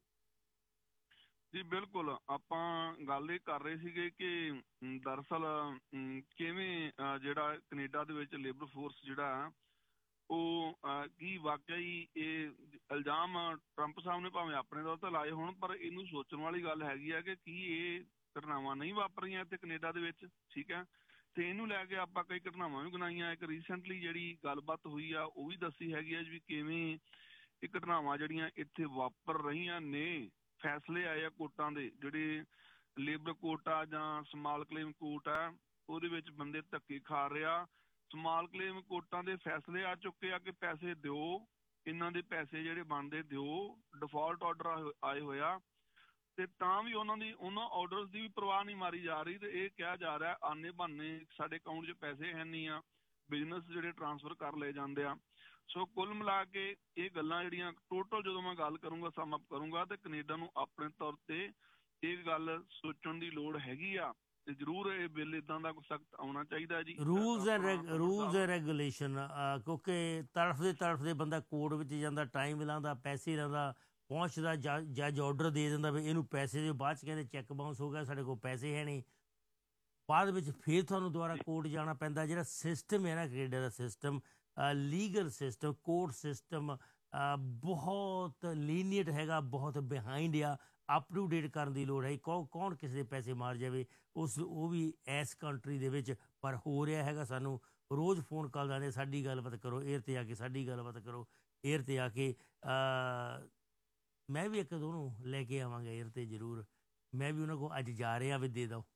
S2: ਜੀ ਬਿਲਕੁਲ, ਆਪਾਂ ਗੱਲ ਇਹ ਕਰ ਰਹੇ ਸੀਗੇ ਕਿ ਦਰਅਸਲ ਕਿਵੇਂ ਜਿਹੜਾ ਕੈਨੇਡਾ ਦੇ ਵਿੱਚ ਲੇਬਰ ਫੋਰਸ ਜਿਹੜਾ ਉਹ ਕੀ ਵਾਕਿਆ ਹੀ ਇਹ ਇਲਜ਼ਾਮ ਟਰੰਪ ਸਾਹਿਬ ਨੇ ਭਾਵੇਂ ਆਪਣੇ ਤੌਰ 'ਤੇ ਲਾਏ ਹੋਣ, ਪਰ ਇਹਨੂੰ ਸੋਚਣ ਵਾਲੀ ਗੱਲ ਹੈਗੀ ਆ ਕਿ ਕੀ ਇਹ ਘਟਨਾਵਾਂ ਨਹੀਂ ਵਾਪਰੀਆਂ ਇੱਥੇ ਕੈਨੇਡਾ ਦੇ ਵਿੱਚ। ਠੀਕ ਹੈ, ਤੇ ਇਹਨੂੰ ਲੈ ਕੇ ਆਪਾਂ ਕਈ ਘਟਨਾਵਾਂ ਵੀ ਗਿਣਾਈਆਂ। ਇੱਕ ਰੀਸੈਂਟਲੀ ਜਿਹੜੀ ਗੱਲਬਾਤ ਹੋਈ ਆ ਉਹ ਵੀ ਦੱਸੀ ਹੈਗੀ ਆ ਵੀ ਕਿਵੇਂ ਇਹ ਘਟਨਾਵਾਂ ਜਿਹੜੀਆਂ ਇੱਥੇ ਵਾਪਰ ਰਹੀਆਂ ਨੇ। ਫੈਸਲੇ ਆਏ ਆ ਕੋਰਟਾਂ ਦੇ, ਜਿਹੜੇ ਲੇਬਰ ਕੋਰਟ ਆ ਜਾਂ ਸਮਾਲ ਕਲੇਮ ਕੋਰਟ ਆ, ਉਹਦੇ ਵਿੱਚ ਬੰਦੇ ਧੱਕੇ ਖਾ ਰਿਹਾ। ਸਮਾਲ ਕਲੇਮ ਕੋਰਟਾਂ ਦੇ ਫੈਸਲੇ ਆ ਚੁੱਕੇ ਆ ਕਿ ਪੈਸੇ ਦਿਓ, ਇਹਨਾਂ ਦੇ ਪੈਸੇ ਜਿਹੜੇ ਬਣਦੇ ਦਿਓ। ਡਿਫਾਲਟ ਆਰਡਰ ਆਏ ਹੋਇਆ ਤੇ ਤਾਂ ਵੀ ਉਹਨਾਂ ਦੀ ਉਹਨਾਂ ਆਰਡਰਸ ਦੀ ਵੀ ਪਰਵਾਹ ਨਹੀਂ ਮਾਰੀ ਜਾ ਰਹੀ। ਤੇ ਇਹ ਕਿਹਾ ਜਾ ਰਿਹਾ ਆਨੇ ਬਹਾਨੇ ਸਾਡੇ ਅਕਾਊਂਟ 'ਚ ਪੈਸੇ ਹੈ ਨਹੀਂ ਆ, ਬਿਜ਼ਨਸ ਜਿਹੜੇ ਟਰਾਂਸਫਰ ਕਰ ਲਏ ਜਾਂਦੇ ਆ। ਸੋ ਕੁੱਲ ਮਿਲਾ ਕੇ ਇਹ ਗੱਲਾਂ ਜਿਹੜੀਆਂ ਟੋਟਲ ਜਦੋਂ ਮੈਂ ਗੱਲ ਕਰੂੰਗਾ, ਸਮ ਅਪ ਕਰੂੰਗਾ, ਤੇ ਕੈਨੇਡਾ ਨੂੰ ਆਪਣੇ ਤੌਰ ਤੇ ਇਹ ਗੱਲ ਸੋਚਣ ਦੀ ਲੋੜ ਹੈਗੀ ਆ ਤੇ ਜ਼ਰੂਰ ਇਹ ਬਿੱਲ ਇਦਾਂ ਦਾ ਸਖਤ ਆਉਣਾ ਚਾਹੀਦਾ ਜੀ।
S1: Rules and rules and regulation, ਕਿਉਂਕਿ ਤੜਫਦੇ ਤੜਫਦੇ ਬੰਦਾ ਕੋਰਟ ਵਿੱਚ ਜਾਂਦਾ, ਟਾਈਮ ਲਾਉਂਦਾ, ਪੈਸੇ ਲਾਉਂਦਾ, ਪਹੁੰਚਦਾ, ਜੱਜ ਜੱਜ ਆਰਡਰ ਦੇ ਦਿੰਦਾ ਵੀ ਇਹਨੂੰ ਪੈਸੇ ਦਿਓ। ਬਾਅਦ 'ਚ ਕਹਿੰਦੇ ਚੈੱਕ ਬਾਊਂਸ ਹੋ ਗਿਆ, ਸਾਡੇ ਕੋਲ ਪੈਸੇ ਹੈ ਨਹੀਂ। ਬਾਅਦ ਵਿੱਚ ਫਿਰ ਤੁਹਾਨੂੰ ਦੁਬਾਰਾ ਕੋਰਟ ਜਾਣਾ ਪੈਂਦਾ। ਜਿਹੜਾ ਸਿਸਟਮ ਹੈ ਨਾ ਕੈਨੇਡਾ ਦਾ system, legal system, court system ਬਹੁਤ ਲੀਨੀਅਟ ਹੈਗਾ, ਬਹੁਤ ਬਿਹਾਈਂਡ ਆ। ਅਪ ਟੂ ਡੇਟ ਕਰਨ ਦੀ ਲੋੜ ਹੈ। ਕੌ ਕੌਣ ਕਿਸੇ ਦੇ ਪੈਸੇ ਮਾਰ ਜਾਵੇ ਉਸ, ਉਹ ਵੀ ਇਸ ਕੰਟਰੀ ਦੇ ਵਿੱਚ, ਪਰ ਹੋ ਰਿਹਾ ਹੈਗਾ। ਸਾਨੂੰ ਰੋਜ਼ ਫੋਨ ਕਾਲ ਆਉਂਦੇ, ਸਾਡੀ ਗੱਲਬਾਤ ਕਰੋ ਏਅਰ 'ਤੇ ਆ ਕੇ, ਸਾਡੀ ਗੱਲਬਾਤ ਕਰੋ ਏਅਰ 'ਤੇ ਆ ਕੇ। ਮੈਂ ਵੀ ਇੱਕ ਦੋ ਨੂੰ ਲੈ ਕੇ ਆਵਾਂਗਾ ਏਅਰ 'ਤੇ ਜ਼ਰੂਰ। ਮੈਂ ਵੀ ਉਹਨਾਂ ਕੋਲ ਅੱਜ ਜਾ ਰਿਹਾ ਵੀ ਦੇ ਦਿਓ।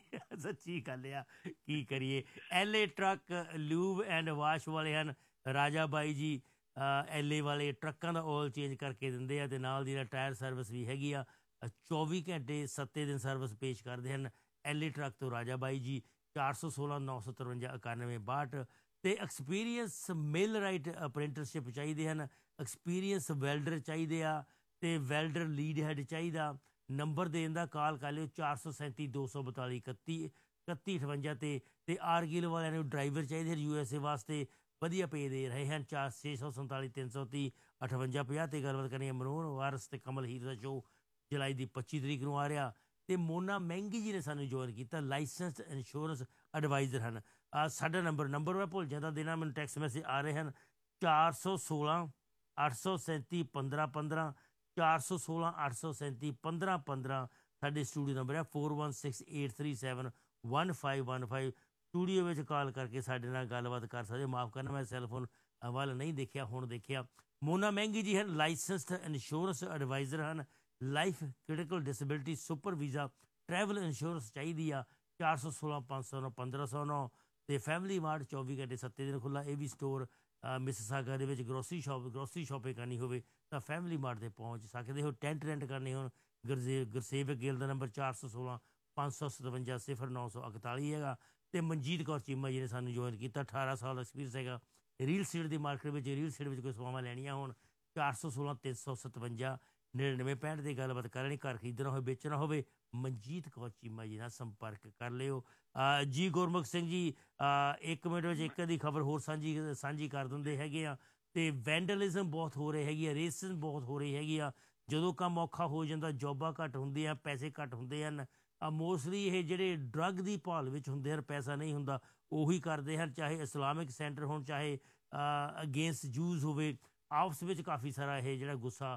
S1: ਸੱਚੀ ਗੱਲ ਆ, ਕੀ ਕਰੀਏ। L A truck lube and wash ਵਾਲੇ ਹਨ ਰਾਜਾ ਬਾਈ ਜੀ। ਐਲ ਏ ਵਾਲੇ ਟਰੱਕਾਂ ਦਾ ਆਇਲ ਚੇਂਜ ਕਰਕੇ ਦਿੰਦੇ ਆ ਅਤੇ ਨਾਲ ਦੀ ਨਾਲ ਟਾਇਰ ਸਰਵਿਸ ਵੀ ਹੈਗੀ ਆ। ਚੌਵੀ ਘੰਟੇ ਸੱਤੇ ਦਿਨ ਸਰਵਿਸ ਪੇਸ਼ ਕਰਦੇ ਹਨ ਐਲ ਏ ਟਰੱਕ ਤੋਂ ਰਾਜਾ ਬਾਈ ਜੀ। ਚਾਰ ਸੌ ਸੋਲਾਂ ਨੌ ਸੌ ਤਰਵੰਜਾ ਇਕਾਨਵੇਂ ਬਾਹਠ। ਅਤੇ ਐਕਸਪੀਰੀਅੰਸ ਮੇਲ ਰਾਈਟ ਅਪ੍ਰੈਂਟਿਸਸ਼ਿਪ ਚਾਹੀਦੇ ਹਨ, ਐਕਸਪੀਰੀਅੰਸ ਵੈਲਡਰ ਚਾਹੀਦੇ ਆ ਅਤੇ ਵੈਲਡਰ ਲੀਡ ਹੈਡ ਚਾਹੀਦਾ। ਨੰਬਰ ਦੇਣ ਦਾ ਕਾਲ ਕਰ ਲਿਓ ਚਾਰ ਸੌ ਸੈਂਤੀ ਦੋ ਸੌ ਬਤਾਲੀ ਇਕੱਤੀ ਇਕੱਤੀ ਅਠਵੰਜਾ 'ਤੇ। ਅਤੇ ਆਰਗਿਲ ਵਾਲਿਆਂ ਨੂੰ ਡਰਾਈਵਰ ਚਾਹੀਦੇ ਹਨ ਯੂ ਐਸ ਏ ਵਾਸਤੇ, ਵਧੀਆ ਪੇ ਦੇ ਰਹੇ ਹਨ। ਚਾਰ ਛੇ ਸੌ ਸੰਤਾਲੀ ਤਿੰਨ ਸੌ ਤੀਹ ਅਠਵੰਜਾ ਪੰਜਾਹ 'ਤੇ ਗੱਲਬਾਤ ਕਰਨੀ ਹੈ। ਮਨੋਹਰ ਵਾਰਸ ਅਤੇ ਕਮਲ ਹੀਰ ਦਾ ਸ਼ੋਅ ਜੁਲਾਈ ਦੀ ਪੱਚੀ ਤਰੀਕ ਨੂੰ ਆ ਰਿਹਾ। ਅਤੇ ਮੋਨਾ ਮਹਿੰਗੀ ਜੀ ਨੇ ਸਾਨੂੰ ਜੁਆਇਨ ਕੀਤਾ, ਲਾਇਸੈਂਸਡ ਇੰਸ਼ੋਰੈਂਸ ਐਡਵਾਈਜ਼ਰ ਹਨ। ਸਾਡਾ ਨੰਬਰ ਨੰਬਰ ਮੈਂ ਭੁੱਲ ਜਾਂਦਾ ਦੇਣਾ, ਮੈਨੂੰ ਟੈਕਸਟ ਮੈਸੇਜ ਆ ਰਹੇ ਹਨ। ਚਾਰ ਸੌ ਸੋਲਾਂ ਅੱਠ ਸੌ ਸੈਂਤੀ ਪੰਦਰਾਂ ਪੰਦਰਾਂ ਚਾਰ ਸੌ ਸੋਲਾਂ ਅੱਠ ਸੌ ਸੈਂਤੀ ਪੰਦਰਾਂ ਪੰਦਰਾਂ ਸਾਡੇ ਸਟੂਡੀਓ ਨੰਬਰ ਹੈ। Four one six eight three seven one five one five. Studio ਵਿੱਚ ਕਾਲ ਕਰਕੇ ਸਾਡੇ ਨਾਲ ਗੱਲਬਾਤ ਕਰ ਸਕਦੇ। ਮਾਫ਼ ਕਰਨਾ, ਮੈਂ ਸੈੱਲਫੋਨ ਵੱਲ ਨਹੀਂ ਦੇਖਿਆ, ਹੁਣ ਦੇਖਿਆ। ਮੋਨਾ ਮਹਿੰਗੀ ਜੀ ਹਨ, ਲਾਇਸੈਂਸਡ ਇੰਸ਼ੋਰੈਂਸ ਐਡਵਾਈਜ਼ਰ ਹਨ। Life critical disability super visa travel insurance ਚਾਹੀਦੀ ਆ। ਚਾਰ ਸੌ ਸੋਲਾਂ ਪੰਜ ਸੌ ਨੌ ਪੰਦਰਾਂ ਸੌ ਨੌ। ਅਤੇ ਫੈਮਿਲੀ ਮਾਰਟ ਚੌਵੀ ਘੰਟੇ ਸੱਤੇ ਦਿਨ ਖੁੱਲ੍ਹਾ। ਇਹ ਵੀ ਸਟੋਰ ਮਿਸਿਸਾਗਾ ਦੇ ਵਿੱਚ ਗਰੋਸਰੀ ਸ਼ਾਪ ਗਰੋਸਰੀ ਸ਼ਾਪਿੰਗ ਕਰਨੀ ਹੋਵੇ ਤਾਂ ਫੈਮਿਲੀ ਮਾਰਟ 'ਤੇ ਪਹੁੰਚ ਸਕਦੇ ਹੋ। ਟੈਂਟ ਰੈਂਟ ਕਰਨੇ ਹੋਣ ਗੁਰਜੇ ਗੁਰਸੇਵਕ ਗਿੱਲ ਦਾ ਨੰਬਰ ਚਾਰ ਸੌ ਸੋਲਾਂ ਪੰਜ ਸੌ ਸਤਵੰਜਾ ਸਿਫਰ ਨੌ ਸੌ ਇਕਤਾਲੀ ਹੈਗਾ। ਅਤੇ ਮਨਜੀਤ ਕੌਰ ਚੀਮਾ ਜੀ ਨੇ ਸਾਨੂੰ ਜੁਆਇਨ ਕੀਤਾ, ਅਠਾਰਾਂ ਸਾਲ ਦਾ ਐਕਸਪੀਰੀਅੰਸ ਹੈਗਾ। ਰੀਲ ਸਟੇਟ ਦੀ ਮਾਰਕੀਟ ਵਿੱਚ ਰੀਲ ਸਟੇਟ ਵਿੱਚ ਕੋਈ ਸੇਵਾਵਾਂ ਲੈਣੀਆਂ ਹੋਣ ਚਾਰ ਸੌ ਸੋਲਾਂ ਤਿੰਨ ਸੌ ਸਤਵੰਜਾ ਨੜਿਨਵੇਂ ਪੈਂਹਠ 'ਤੇ ਗੱਲਬਾਤ ਕਰਨੀ। ਘਰ ਖਰੀਦਣਾ ਹੋਵੇ, ਵੇਚਣਾ ਹੋਵੇ, ਮਨਜੀਤ ਕੌਰ ਚੀਮਾ ਜੀ ਨਾਲ ਸੰਪਰਕ ਕਰ ਲਿਓ। ਜੀ ਗੁਰਮੁਖ ਸਿੰਘ ਜੀ ਇੱਕ ਮਿੰਟ ਵਿੱਚ ਇੱਕ ਦੀ ਖਬਰ ਹੋਰ ਸਾਂਝੀ ਸਾਂਝੀ ਕਰ ਦਿੰਦੇ ਹੈਗੇ ਆ। ਅਤੇ ਵੈਂਡਲਿਜ਼ਮ ਬਹੁਤ ਹੋ ਰਹੀ ਹੈਗੀ ਆ, ਰੇਸਿਜ਼ਮ ਬਹੁਤ ਹੋ ਰਹੀ ਹੈਗੀ ਆ। ਜਦੋਂ ਕੰਮ ਔਖਾ ਹੋ ਜਾਂਦਾ, ਜੋਬਾਂ ਘੱਟ ਹੁੰਦੀਆਂ, ਪੈਸੇ ਘੱਟ ਹੁੰਦੇ ਹਨ। ਮੋਸਟਲੀ ਇਹ ਜਿਹੜੇ ਡਰੱਗ ਦੀ ਭਾਲ ਵਿੱਚ ਹੁੰਦੇ ਹਨ, ਪੈਸਾ ਨਹੀਂ ਹੁੰਦਾ, ਉਹੀ ਕਰਦੇ ਹਨ। ਚਾਹੇ ਇਸਲਾਮਿਕ ਸੈਂਟਰ ਹੋਣ, ਚਾਹੇ ਅਗੇਂਸਟ ਜੂਜ਼ ਹੋਵੇ, ਆਪਸ ਵਿੱਚ ਕਾਫੀ ਸਾਰਾ ਇਹ ਜਿਹੜਾ ਗੁੱਸਾ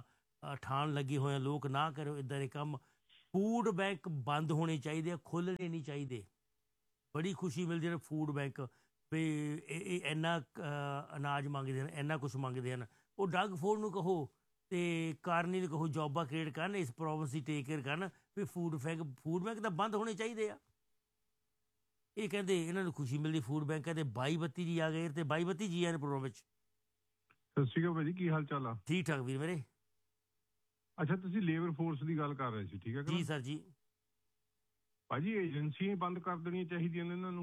S1: ਅ, ਠਾਣ ਲੱਗੇ ਹੋਏ ਆ ਲੋਕ, ਨਾ ਕਰੋ ਇੱਦਾਂ ਦੇ ਕੰਮ। ਫੂਡ ਬੈਂਕ ਬੰਦ ਹੋਣੇ ਚਾਹੀਦੇ ਆ, ਖੋਲ੍ਹਣੇ ਨਹੀਂ ਚਾਹੀਦੇ। ਬੜੀ ਖੁਸ਼ੀ ਮਿਲਦੀ ਹੈ ਫੂਡ ਬੈਂਕ ਵੀ ਇਹ ਇਹ ਇੰਨਾ ਅ, ਅਨਾਜ ਮੰਗਦੇ ਹਨ, ਇੰਨਾ ਕੁਛ ਮੰਗਦੇ ਹਨ। ਉਹ ਡਰੱਗ ਫੋਰਡ ਨੂੰ ਕਹੋ ਅਤੇ ਕਾਰਨੀ ਨੂੰ ਕਹੋ ਜੋਬਾਂ ਕ੍ਰੀਏਟ ਕਰਨ, ਇਸ ਪ੍ਰੋਬਲਮ ਦੀ ਟੇਕ ਕੇਅਰ ਕਰਨ ਵੀ ਫੂਡ ਬੈਂਕ ਫੂਡ ਬੈਂਕ ਤਾਂ ਬੰਦ ਹੋਣੇ ਚਾਹੀਦੇ ਆ। ਇਹ ਕਹਿੰਦੇ ਇਹਨਾਂ ਨੂੰ ਖੁਸ਼ੀ ਮਿਲਦੀ ਫੂਡ ਬੈਂਕਾਂ ਦੇ। ਬਾਈ ਬੱਤੀ ਜੀ ਆ ਗਏ, ਤੇ ਬਾਈ ਬੱਤੀ ਜੀ ਆ ਨੇ ਪ੍ਰੋਗਰਾਮ ਵਿੱਚ।
S3: ਸਤਿ ਸ਼੍ਰੀ ਅਕਾਲ ਭਾਜੀ, ਕੀ ਹਾਲ ਚਾਲ ਆ?
S1: ਠੀਕ ਠਾਕ ਵੀਰ ਮੇਰੇ।
S3: ਅੱਛਾ, ਤੁਸੀਂ ਲੇਬਰ ਫੋਰਸ ਦੀ ਗੱਲ ਕਰ ਰਹੇ ਸੀ, ਠੀਕ ਹੈ
S1: ਜੀ ਸਰ ਜੀ।
S3: ਭਾਜੀ ਏਜੰਸੀਆਂ ਬੰਦ ਕਰ ਦੇਣੀਆਂ ਚਾਹੀਦੀਆਂ ਨੇ ਇਹਨਾਂ ਨੂੰ।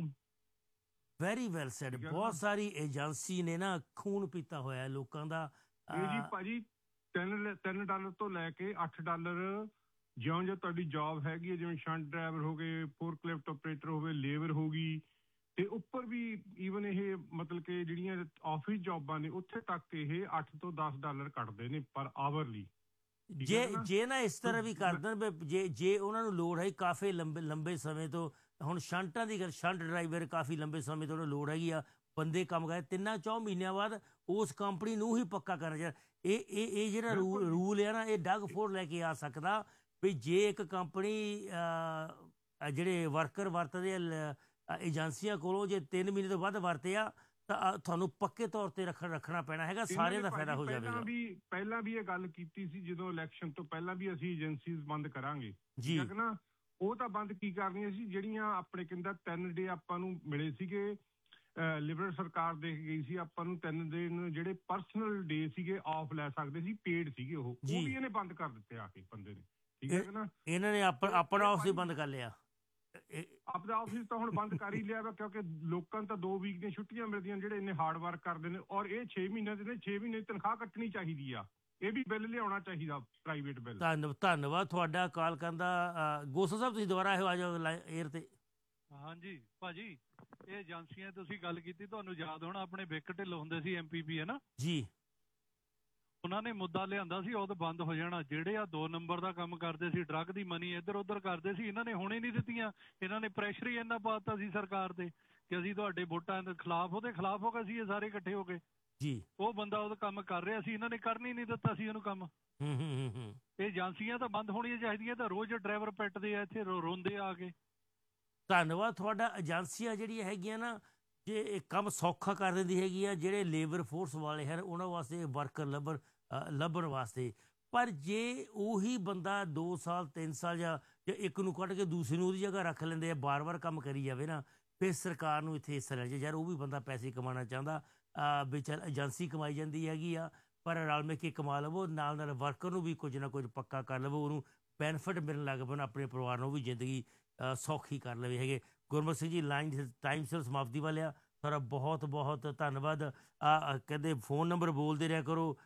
S1: Very well sad. ਬਹੁਤ ਸਾਰੀ ਏਜੰਸੀ ਨੇ ਨਾ ਖੂਨ ਪੀਤਾ ਹੋਇਆ ਲੋਕਾਂ ਦਾ।
S3: ਇਹ ਜੀ ਭਾਜੀ ਤਿੰਨ ਤਿੰਨ ਡਾਲਰ ਤੋਂ ਲੈ ਕੇ ਅੱਠ ਡਾਲਰ ਜਿਉਂ ਜਿਉਂ ਤੁਹਾਡੀ ਜੌਬ ਹੈਗੀ ਹੈ, ਜਿਵੇਂ ਸ਼ੰਟ ਡਰਾਈਵਰ ਹੋ ਗਏ, ਫੋਰਕਲਿਫਟ ਆਪਰੇਟਰ ਹੋਵੇ, ਲੇਬਰ ਹੋ ਗਈ, ਤੇ ਉੱਪਰ ਵੀ ਈਵਨ ਇਹ ਮਤਲਬ ਕਿ ਜਿਹੜੀਆਂ ਆਫਿਸ ਜੌਬਾਂ ਨੇ ਉੱਥੇ ਤੱਕ ਇਹ ਅੱਠ ਤੋਂ ਦਸ ਡਾਲਰ ਕੱਟਦੇ ਨੇ ਪਰ ਆਵਰਲੀ।
S1: ਜੇ ਜੇ ਨਾ ਇਸ ਤਰ੍ਹਾਂ ਵੀ ਕਰ ਦੇਣ ਵੀ ਜੇ ਜੇ ਉਹਨਾਂ ਨੂੰ ਲੋੜ ਹੈ ਕਾਫੀ ਲੰਬੇ ਲੰਬੇ ਸਮੇਂ ਤੋਂ, ਹੁਣ ਸ਼ੰਟਾਂ ਦੀ ਗੱਲ, ਸ਼ੰਟ ਡਰਾਈਵਰ ਕਾਫੀ ਲੰਬੇ ਸਮੇਂ ਤੋਂ ਲੋੜ ਹੈਗੀ ਆ, ਬੰਦੇ ਕੰਮ ਕਰਦੇ, ਤਿੰਨਾਂ ਚੌਂ ਮਹੀਨਿਆਂ ਬਾਅਦ ਉਸ ਕੰਪਨੀ ਨੂੰ ਹੀ ਪੱਕਾ ਕਰਨਾ ਚਾਹੀਦਾ। ਇਹ ਇਹ ਇਹ ਜਿਹੜਾ ਰੂ ਰੂਲ ਹੈ ਨਾ, ਇਹ ਡਰੱਗ ਫੋਰਡ ਲੈ ਕੇ ਆ ਸਕਦਾ ਵੀ ਜੇ ਇੱਕ ਕੰਪਨੀ ਜਿਹੜੇ ਵਰਕਰ ਵਰਤਦੇ ਆ ਏਜੰਸੀਆਂ ਕੋਲੋਂ, ਜੇ ਤਿੰਨ ਮਹੀਨੇ ਤੋਂ ਵੱਧ ਵਰਤੇ ਆ ਤਾਂ ਤੁਹਾਨੂੰ ਪੱਕੇ ਤੌਰ ਤੇ ਰੱਖ ਰੱਖਣਾ ਪੈਣਾ ਹੈਗਾ, ਸਾਰਿਆਂ ਦਾ ਫਾਇਦਾ ਹੋ ਜਾਵੇਗਾ।
S3: ਵੀ ਪਹਿਲਾਂ ਵੀ ਇਹ ਗੱਲ ਕੀਤੀ ਸੀ ਜਦੋਂ ਇਲੈਕਸ਼ਨ ਤੋਂ ਪਹਿਲਾਂ ਵੀ ਅਸੀਂ ਏਜੰਸੀਜ਼ ਬੰਦ ਕਰਾਂਗੇ
S1: ਜੀ
S3: ਨਾ। ਉਹ ਤਾਂ ਬੰਦ ਕੀ ਕਰਨੀਆਂ ਸੀ ਜਿਹੜੀਆਂ ਆਪਣੇ ਕਹਿੰਦਾ ਤਿੰਨ ਡੇ ਆਪਾਂ ਨੂੰ ਮਿਲੇ ਸੀਗੇ, ਲਿਬਰਲ ਸਰਕਾਰ ਦੇ ਕੇ ਗਈ ਸੀ ਆਪਾਂ ਨੂੰ ਤਿੰਨ ਦਿਨ ਜਿਹੜੇ ਪਰਸਨਲ ਡੇ ਸੀਗੇ ਆਫ ਲੈ ਸਕਦੇ ਸੀ, ਪੇਡ ਸੀਗੇ, ਉਹ ਉਹ ਵੀ ਇਹਨੇ ਬੰਦ ਕਰ ਦਿੱਤੇ ਆ ਕੇ ਬੰਦੇ ਨੇ, ਠੀਕ ਹੈ ਨਾ।
S1: ਇਹਨਾਂ ਨੇ ਆਪਣਾ ਆਪਣਾ ਆਫਿਸ ਬੰਦ ਕਰ ਲਿਆ।
S3: ਆਪਣਾ ਆਫਿਸ ਤਾਂ ਹੁਣ ਬੰਦ ਕਰ ਹੀ ਲਿਆ ਵਾ, ਕਿਉਂਕਿ ਲੋਕਾਂ ਨੂੰ ਤਾਂ ਦੋ ਵੀਕ ਦੀਆਂ ਛੁੱਟੀਆਂ ਮਿਲਦੀਆਂ ਜਿਹੜੇ ਇੰਨੇ ਹਾਰਡ ਵਰਕ ਕਰਦੇ ਨੇ, ਔਰ ਇਹ ਛੇ ਮਹੀਨਿਆਂ ਦੇ ਨੇ, ਛੇ ਮਹੀਨੇ ਦੀ ਤਨਖਾਹ ਕੱਟਣੀ ਚਾਹੀਦੀ ਆ। ਇਹ ਵੀ ਬਿੱਲ ਲਿਆਉਣਾ ਚਾਹੀਦਾ, ਪ੍ਰਾਈਵੇਟ ਬਿੱਲ।
S1: ਧੰਨ ਧੰਨਵਾਦ ਤੁਹਾਡਾ ਕਾਲ ਕਰਨ ਦਾ। ਗੋਸਾ ਸਾਹਿਬ ਤੁਸੀਂ ਦੁਬਾਰਾ ਆਇਓ, ਆ ਜਾਓ ਏਅਰ ਤੇ।
S4: ਹਾਂਜੀ ਭਾਜੀ, ਇਹ ਏਜੰਸੀਆਂ ਤੁਸੀਂ ਗੱਲ ਕੀਤੀ, ਤੁਹਾਨੂੰ ਯਾਦ ਹੋਣਾ ਆਪਣੇ ਵਿਕ ਢਿੱਲੋਂ ਹੁੰਦੇ ਸੀ ਐਮ ਪੀ ਪੀ ਹੈ ਨਾ
S1: ਜੀ,
S4: ਉਹਨਾਂ ਨੇ ਮੁੱਦਾ ਲਿਆਂਦਾ ਸੀ ਉਹ ਤਾਂ ਬੰਦ ਹੋ ਜਾਣਾ। ਜਿਹੜੇ ਆ ਦੋ ਨੰਬਰ ਦਾ ਕੰਮ ਕਰਦੇ ਸੀ, ਡਰੱਗ ਦੀ ਮਨੀ ਇੱਧਰ ਉੱਧਰ ਕਰਦੇ ਸੀ, ਇਹਨਾਂ ਨੇ ਹੁਣੇ ਨਹੀਂ ਦਿੱਤੀਆਂ। ਇਹਨਾਂ ਨੇ ਪ੍ਰੈਸ਼ਰ ਹੀ ਇੰਨਾ ਪਾਤਾ ਸੀ ਸਰਕਾਰ ਤੇ ਕਿ ਅਸੀਂ ਤੁਹਾਡੇ ਵੋਟਾਂ ਦੇ ਖਿਲਾਫ, ਉਹਦੇ ਖਿਲਾਫ ਹੋ ਗਏ ਸੀ ਇਹ ਸਾਰੇ ਇਕੱਠੇ ਹੋ ਕੇ
S1: ਜੀ।
S4: ਉਹ ਬੰਦਾ ਉਹਦਾ ਕੰਮ ਕਰ ਰਿਹਾ ਸੀ, ਇਹਨਾਂ ਨੇ ਕਰਨ ਹੀ ਨਹੀਂ ਦਿੱਤਾ ਸੀ ਉਹਨੂੰ ਕੰਮ। ਇਹ ਏਜੰਸੀਆਂ ਤਾਂ ਬੰਦ ਹੋਣੀਆਂ ਚਾਹੀਦੀਆਂ। ਤਾਂ ਰੋਜ਼ ਡਰਾਈਵਰ ਪਿੱਟਦੇ ਆ ਇੱਥੇ, ਰੋਂਦੇ ਆ ਕੇ।
S1: ਧੰਨਵਾਦ ਤੁਹਾਡਾ। ਏਜੰਸੀਆਂ ਜਿਹੜੀਆਂ ਹੈਗੀਆਂ ਨਾ, ਜੇ ਇਹ ਕੰਮ ਸੌਖਾ ਕਰ ਦਿੰਦੀ ਹੈਗੀ ਆ ਜਿਹੜੇ ਲੇਬਰ ਫੋਰਸ ਵਾਲੇ ਹਨ ਉਹਨਾਂ ਵਾਸਤੇ, ਵਰਕਰ ਲੱਭਣ ਲੱਭਣ ਵਾਸਤੇ। ਪਰ ਜੇ ਉਹੀ ਬੰਦਾ ਦੋ ਸਾਲ ਤਿੰਨ ਸਾਲ ਜਾਂ ਜਾਂ ਇੱਕ ਨੂੰ ਕੱਢ ਕੇ ਦੂਸਰੇ ਨੂੰ ਉਹਦੀ ਜਗ੍ਹਾ ਰੱਖ ਲੈਂਦੇ ਆ, ਬਾਰ ਬਾਰ ਕੰਮ ਕਰੀ ਜਾਵੇ ਨਾ, ਫਿਰ ਸਰਕਾਰ ਨੂੰ ਇੱਥੇ ਹਿੱਸਾ ਲੈਣਾ ਚਾਹੀਦਾ। ਯਾਰ ਉਹ ਵੀ ਬੰਦਾ ਪੈਸੇ ਕਮਾਉਣਾ ਚਾਹੁੰਦਾ, ਵੀ ਚੱਲ ਏਜੰਸੀ ਕਮਾਈ ਜਾਂਦੀ ਹੈਗੀ ਆ, ਪਰ ਰਲ ਮਿਲ ਕੇ ਕਮਾ ਲਵੋ, ਨਾਲ ਨਾਲ ਵਰਕਰ ਨੂੰ ਵੀ ਕੁਝ ਨਾ ਕੁਝ ਪੱਕਾ ਕਰ ਲਵੋ, ਉਹਨੂੰ ਬੈਨੀਫਿਟ ਮਿਲਣ ਲੱਗ ਪੈਣ, ਆਪਣੇ ਪਰਿਵਾਰ ਨੂੰ ਵੀ ਜ਼ਿੰਦਗੀ ਸੌਖੀ ਕਰ ਲਵੇ ਹੈਗੇ। ਗੁਰਮੁਖ ਸਿੰਘ ਜੀ, ਲਾਈਨ ਟਾਈਮ ਸਿਰ ਸਮਾਪਤੀ ਵਾਲਿਆ, ਤੁਹਾਡਾ ਬਹੁਤ ਬਹੁਤ ਧੰਨਵਾਦ। ਕਹਿੰਦੇ ਫੋਨ ਨੰਬਰ ਬੋਲਦੇ ਰਿਹਾ ਕਰੋ,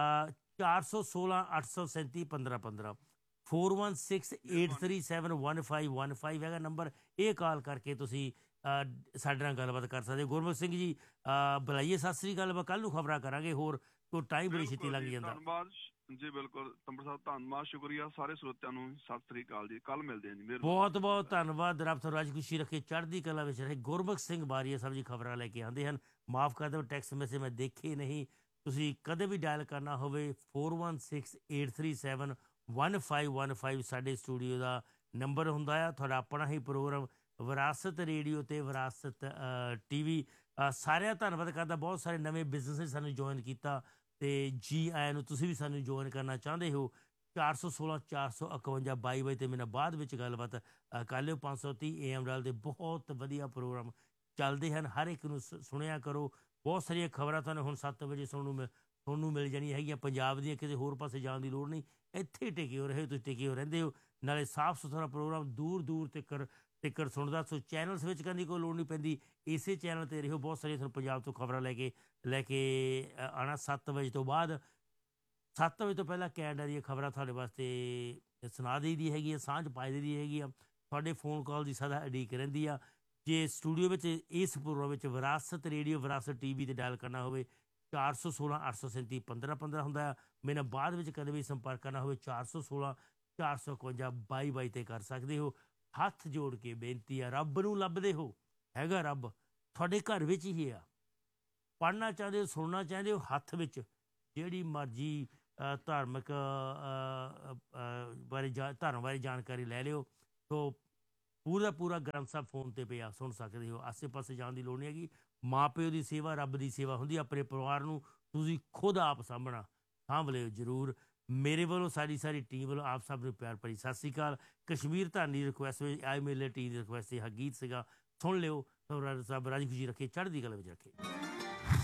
S1: ਚਾਰ ਸੌ ਸੋਲਾਂ ਅੱਠ ਸੌ ਸੈਂਤੀ ਪੰਦਰਾਂ ਪੰਦਰਾਂ, four one six eight three seven one five one five ਹੈਗਾ ਨੰਬਰ। ਇਹ ਕਾਲ ਕਰਕੇ ਤੁਸੀਂ ਸਾਡੇ ਨਾਲ ਗੱਲਬਾਤ ਕਰ ਸਕਦੇ। ਗੁਰਮੁਖ ਸਿੰਘ ਜੀ ਬੁਲਾਈਏ, ਸਤਿ ਸ੍ਰੀ ਅਕਾਲ। ਕੱਲ੍ਹ ਨੂੰ ਖਬਰਾਂ ਕਰਾਂਗੇ ਹੋਰ, ਕੋਈ ਟਾਈਮ ਬੜੀ ਛੇਤੀ ਲੱਗ ਜਾਂਦਾ।
S2: ਧੰਨਵਾਦ ਜੀ, ਬਿਲਕੁਲ ਤੰਬਰ ਸਾਹਿਬ, ਧੰਨਵਾਦ, ਸ਼ੁਕਰੀਆ। ਸਾਰੇ ਸਰੋਤਿਆਂ ਨੂੰ ਸਤਿ ਸ੍ਰੀ ਅਕਾਲ ਜੀ, ਕੱਲ ਮਿਲਦੇ ਹਾਂ ਜੀ।
S1: ਬਹੁਤ ਬਹੁਤ ਧੰਨਵਾਦ। ਰੱਬ ਤੁਹਾਨੂੰ ਰਾਜ ਖੁਸ਼ੀ ਰੱਖੇ, ਚੜ੍ਹਦੀ ਕਲਾ ਵਿੱਚ ਰਹੇ। ਗੁਰਮੁਖ ਸਿੰਘ ਬਾਰੀਆ ਸਾਹਿਬ ਜੀ ਖਬਰਾਂ ਲੈ ਕੇ ਆਉਂਦੇ ਹਨ। ਮਾਫ ਕਰ ਦਿਓ, ਟੈਕਸਟ ਮੈਸੇਜ ਮੈਂ ਦੇਖੇ ਨਹੀਂ। ਤੁਸੀਂ ਕਦੇ ਵੀ ਡਾਇਲ ਕਰਨਾ ਹੋਵੇ four one six eight three seven one five one five ਸਾਡੇ ਸਟੂਡੀਓ ਦਾ ਨੰਬਰ ਹੁੰਦਾ ਆ। ਤੁਹਾਡਾ ਆਪਣਾ ਹੀ ਪ੍ਰੋਗਰਾਮ ਵਿਰਾਸਤ ਰੇਡੀਓ ਅਤੇ ਵਿਰਾਸਤ ਟੀ ਵੀ। ਸਾਰਿਆਂ ਧੰਨਵਾਦ ਕਰਦਾ। ਬਹੁਤ ਸਾਰੇ ਨਵੇਂ ਬਿਜ਼ਨਸ ਨੇ ਸਾਨੂੰ ਜੁਆਇਨ ਕੀਤਾ, ਅਤੇ ਜੀ ਆਇਆਂ ਨੂੰ। ਤੁਸੀਂ ਵੀ ਸਾਨੂੰ ਜੁਆਇਨ ਕਰਨਾ ਚਾਹੁੰਦੇ ਹੋ, ਚਾਰ ਸੌ ਸੋਲਾਂ ਚਾਰ ਸੌ ਇਕਵੰਜਾ ਬਾਈ ਬਾਈ 'ਤੇ ਮੇਰੇ ਨਾਲ ਬਾਅਦ ਵਿੱਚ ਗੱਲਬਾਤ ਕਰ ਲਿਓ। ਪੰਜ ਸੌ ਤੀਹ ਏ ਐਮ ਡਾਲ ਦੇ ਬਹੁਤ ਵਧੀਆ ਪ੍ਰੋਗਰਾਮ ਚੱਲਦੇ ਹਨ, ਹਰ ਇੱਕ ਨੂੰ ਸੁਣਿਆ ਕਰੋ। ਬਹੁਤ ਸਾਰੀਆਂ ਖਬਰਾਂ ਤੁਹਾਨੂੰ ਹੁਣ ਸੱਤ ਵਜੇ ਸੁਣਨ ਨੂੰ ਤੁਹਾਨੂੰ ਮਿਲ ਜਾਣੀਆਂ ਹੈਗੀਆਂ ਪੰਜਾਬ ਦੀਆਂ, ਕਿਸੇ ਹੋਰ ਪਾਸੇ ਜਾਣ ਦੀ ਲੋੜ ਨਹੀਂ। ਇੱਥੇ ਟਿਕੇ ਹੋ ਰਹੇ, ਤੁਸੀਂ ਟਿਕੇ ਹੋ ਰਹਿੰਦੇ ਹੋ। ਨਾਲੇ ਸਾਫ਼ ਸੁਥਰਾ ਪ੍ਰੋਗਰਾਮ ਦੂਰ ਦੂਰ ਤੱਕ ਟਿਕਰ ਸੁਣਦਾ। ਸੋ ਚੈਨਲ ਸਵਿਚ ਕਰਨ ਦੀ ਕੋਈ ਲੋੜ ਨਹੀਂ ਪੈਂਦੀ, ਇਸੇ ਚੈਨਲ 'ਤੇ ਰਹੋ। ਬਹੁਤ ਸਾਰੀਆਂ ਤੁਹਾਨੂੰ ਪੰਜਾਬ ਤੋਂ ਖਬਰਾਂ ਲੈ ਕੇ ਲੈ ਕੇ ਆਉਣਾ। ਸੱਤ ਵਜੇ ਤੋਂ ਬਾਅਦ, ਸੱਤ ਵਜੇ ਤੋਂ ਪਹਿਲਾਂ ਕੈਨੇਡਾ ਦੀਆਂ ਖਬਰਾਂ ਤੁਹਾਡੇ ਵਾਸਤੇ ਸੁਣਾ ਦੇਈ ਦੀ ਹੈਗੀ ਆ, ਸਾਂਝ ਪਾ ਦੇਈ ਦੀ ਹੈਗੀ ਆ। ਤੁਹਾਡੇ ਫੋਨ ਕਾਲ ਦੀ ਸਦਾ ਉਡੀਕ ਰਹਿੰਦੀ ਆ। ਜੇ ਸਟੂਡੀਓ ਵਿੱਚ ਇਸ ਪ੍ਰੋਗਰਾਮ ਵਿੱਚ ਵਿਰਾਸਤ ਰੇਡੀਓ ਵਿਰਾਸਤ ਟੀ ਵੀ 'ਤੇ ਡਾਇਲ ਕਰਨਾ ਹੋਵੇ, ਚਾਰ ਸੌ ਸੋਲਾਂ ਅੱਠ ਸੌ ਸੈਂਤੀ ਪੰਦਰਾਂ ਪੰਦਰਾਂ ਹੁੰਦਾ ਆ। ਮੇਰੇ ਨਾਲ ਬਾਅਦ ਵਿੱਚ ਕਦੇ ਵੀ ਸੰਪਰਕ ਕਰਨਾ ਹੋਵੇ, ਚਾਰ ਸੌ ਸੋਲਾਂ ਚਾਰ ਸੌ ਇਕਵੰਜਾ ਬਾਈ ਬਾਈ 'ਤੇ ਕਰ ਸਕਦੇ ਹੋ। ਹੱਥ ਜੋੜ ਕੇ ਬੇਨਤੀ ਆ, ਰੱਬ ਨੂੰ ਲੱਭਦੇ ਹੋ, ਹੈਗਾ ਰੱਬ ਤੁਹਾਡੇ ਘਰ ਵਿੱਚ ਹੀ ਆ। ਪੜ੍ਹਨਾ ਚਾਹੁੰਦੇ ਹੋ, ਸੁਣਨਾ ਚਾਹੁੰਦੇ ਹੋ, ਹੱਥ ਵਿੱਚ ਜਿਹੜੀ ਮਰਜ਼ੀ ਅ, ਧਾਰਮਿਕ ਅ, ਅ, ਬਾਰੇ ਜਾ ਧਰਮ ਬਾਰੇ ਜਾਣਕਾਰੀ ਲੈ ਲਿਓ। ਸੋ ਪੂਰਾ ਪੂਰਾ ਗ੍ਰੰਥ ਸਾਹਿਬ ਫੋਨ 'ਤੇ ਪਿਆ, ਸੁਣ ਸਕਦੇ ਹੋ। ਆਸੇ ਪਾਸੇ ਜਾਣ ਦੀ ਲੋੜ ਨਹੀਂ ਹੈਗੀ। ਮਾਂ ਪਿਓ ਦੀ ਸੇਵਾ ਰੱਬ ਦੀ ਸੇਵਾ ਹੁੰਦੀ। ਆਪਣੇ ਪਰਿਵਾਰ ਨੂੰ ਤੁਸੀਂ ਖੁਦ ਆਪ ਸਾਂਭਣਾ, ਸਾਂਭ ਲਿਓ ਜ਼ਰੂਰ। ਮੇਰੇ ਵੱਲੋਂ ਸਾਡੀ ਸਾਰੀ ਟੀਮ ਵੱਲੋਂ ਆਪ ਸਭ ਨੂੰ ਪਿਆਰ ਭਰੀ ਸਤਿ ਸ਼੍ਰੀ ਅਕਾਲ। ਕਸ਼ਮੀਰ ਧਾਨੀ ਰਿਕੁਐਸਟ ਵਿੱਚ ਆਏ ਮੇਲੇ ਟੀਮ ਦੀ ਰਿਕੁਐਸਟ ਇਹ ਗੀਤ ਸੀਗਾ, ਸੁਣ ਲਿਓ। ਸਭ ਰੱਬ ਰਾਜੀ ਖੁਸ਼ੀ ਰੱਖੇ, ਚੜ੍ਹਦੀ ਕਲਾ ਵਿੱਚ ਰੱਖੇ।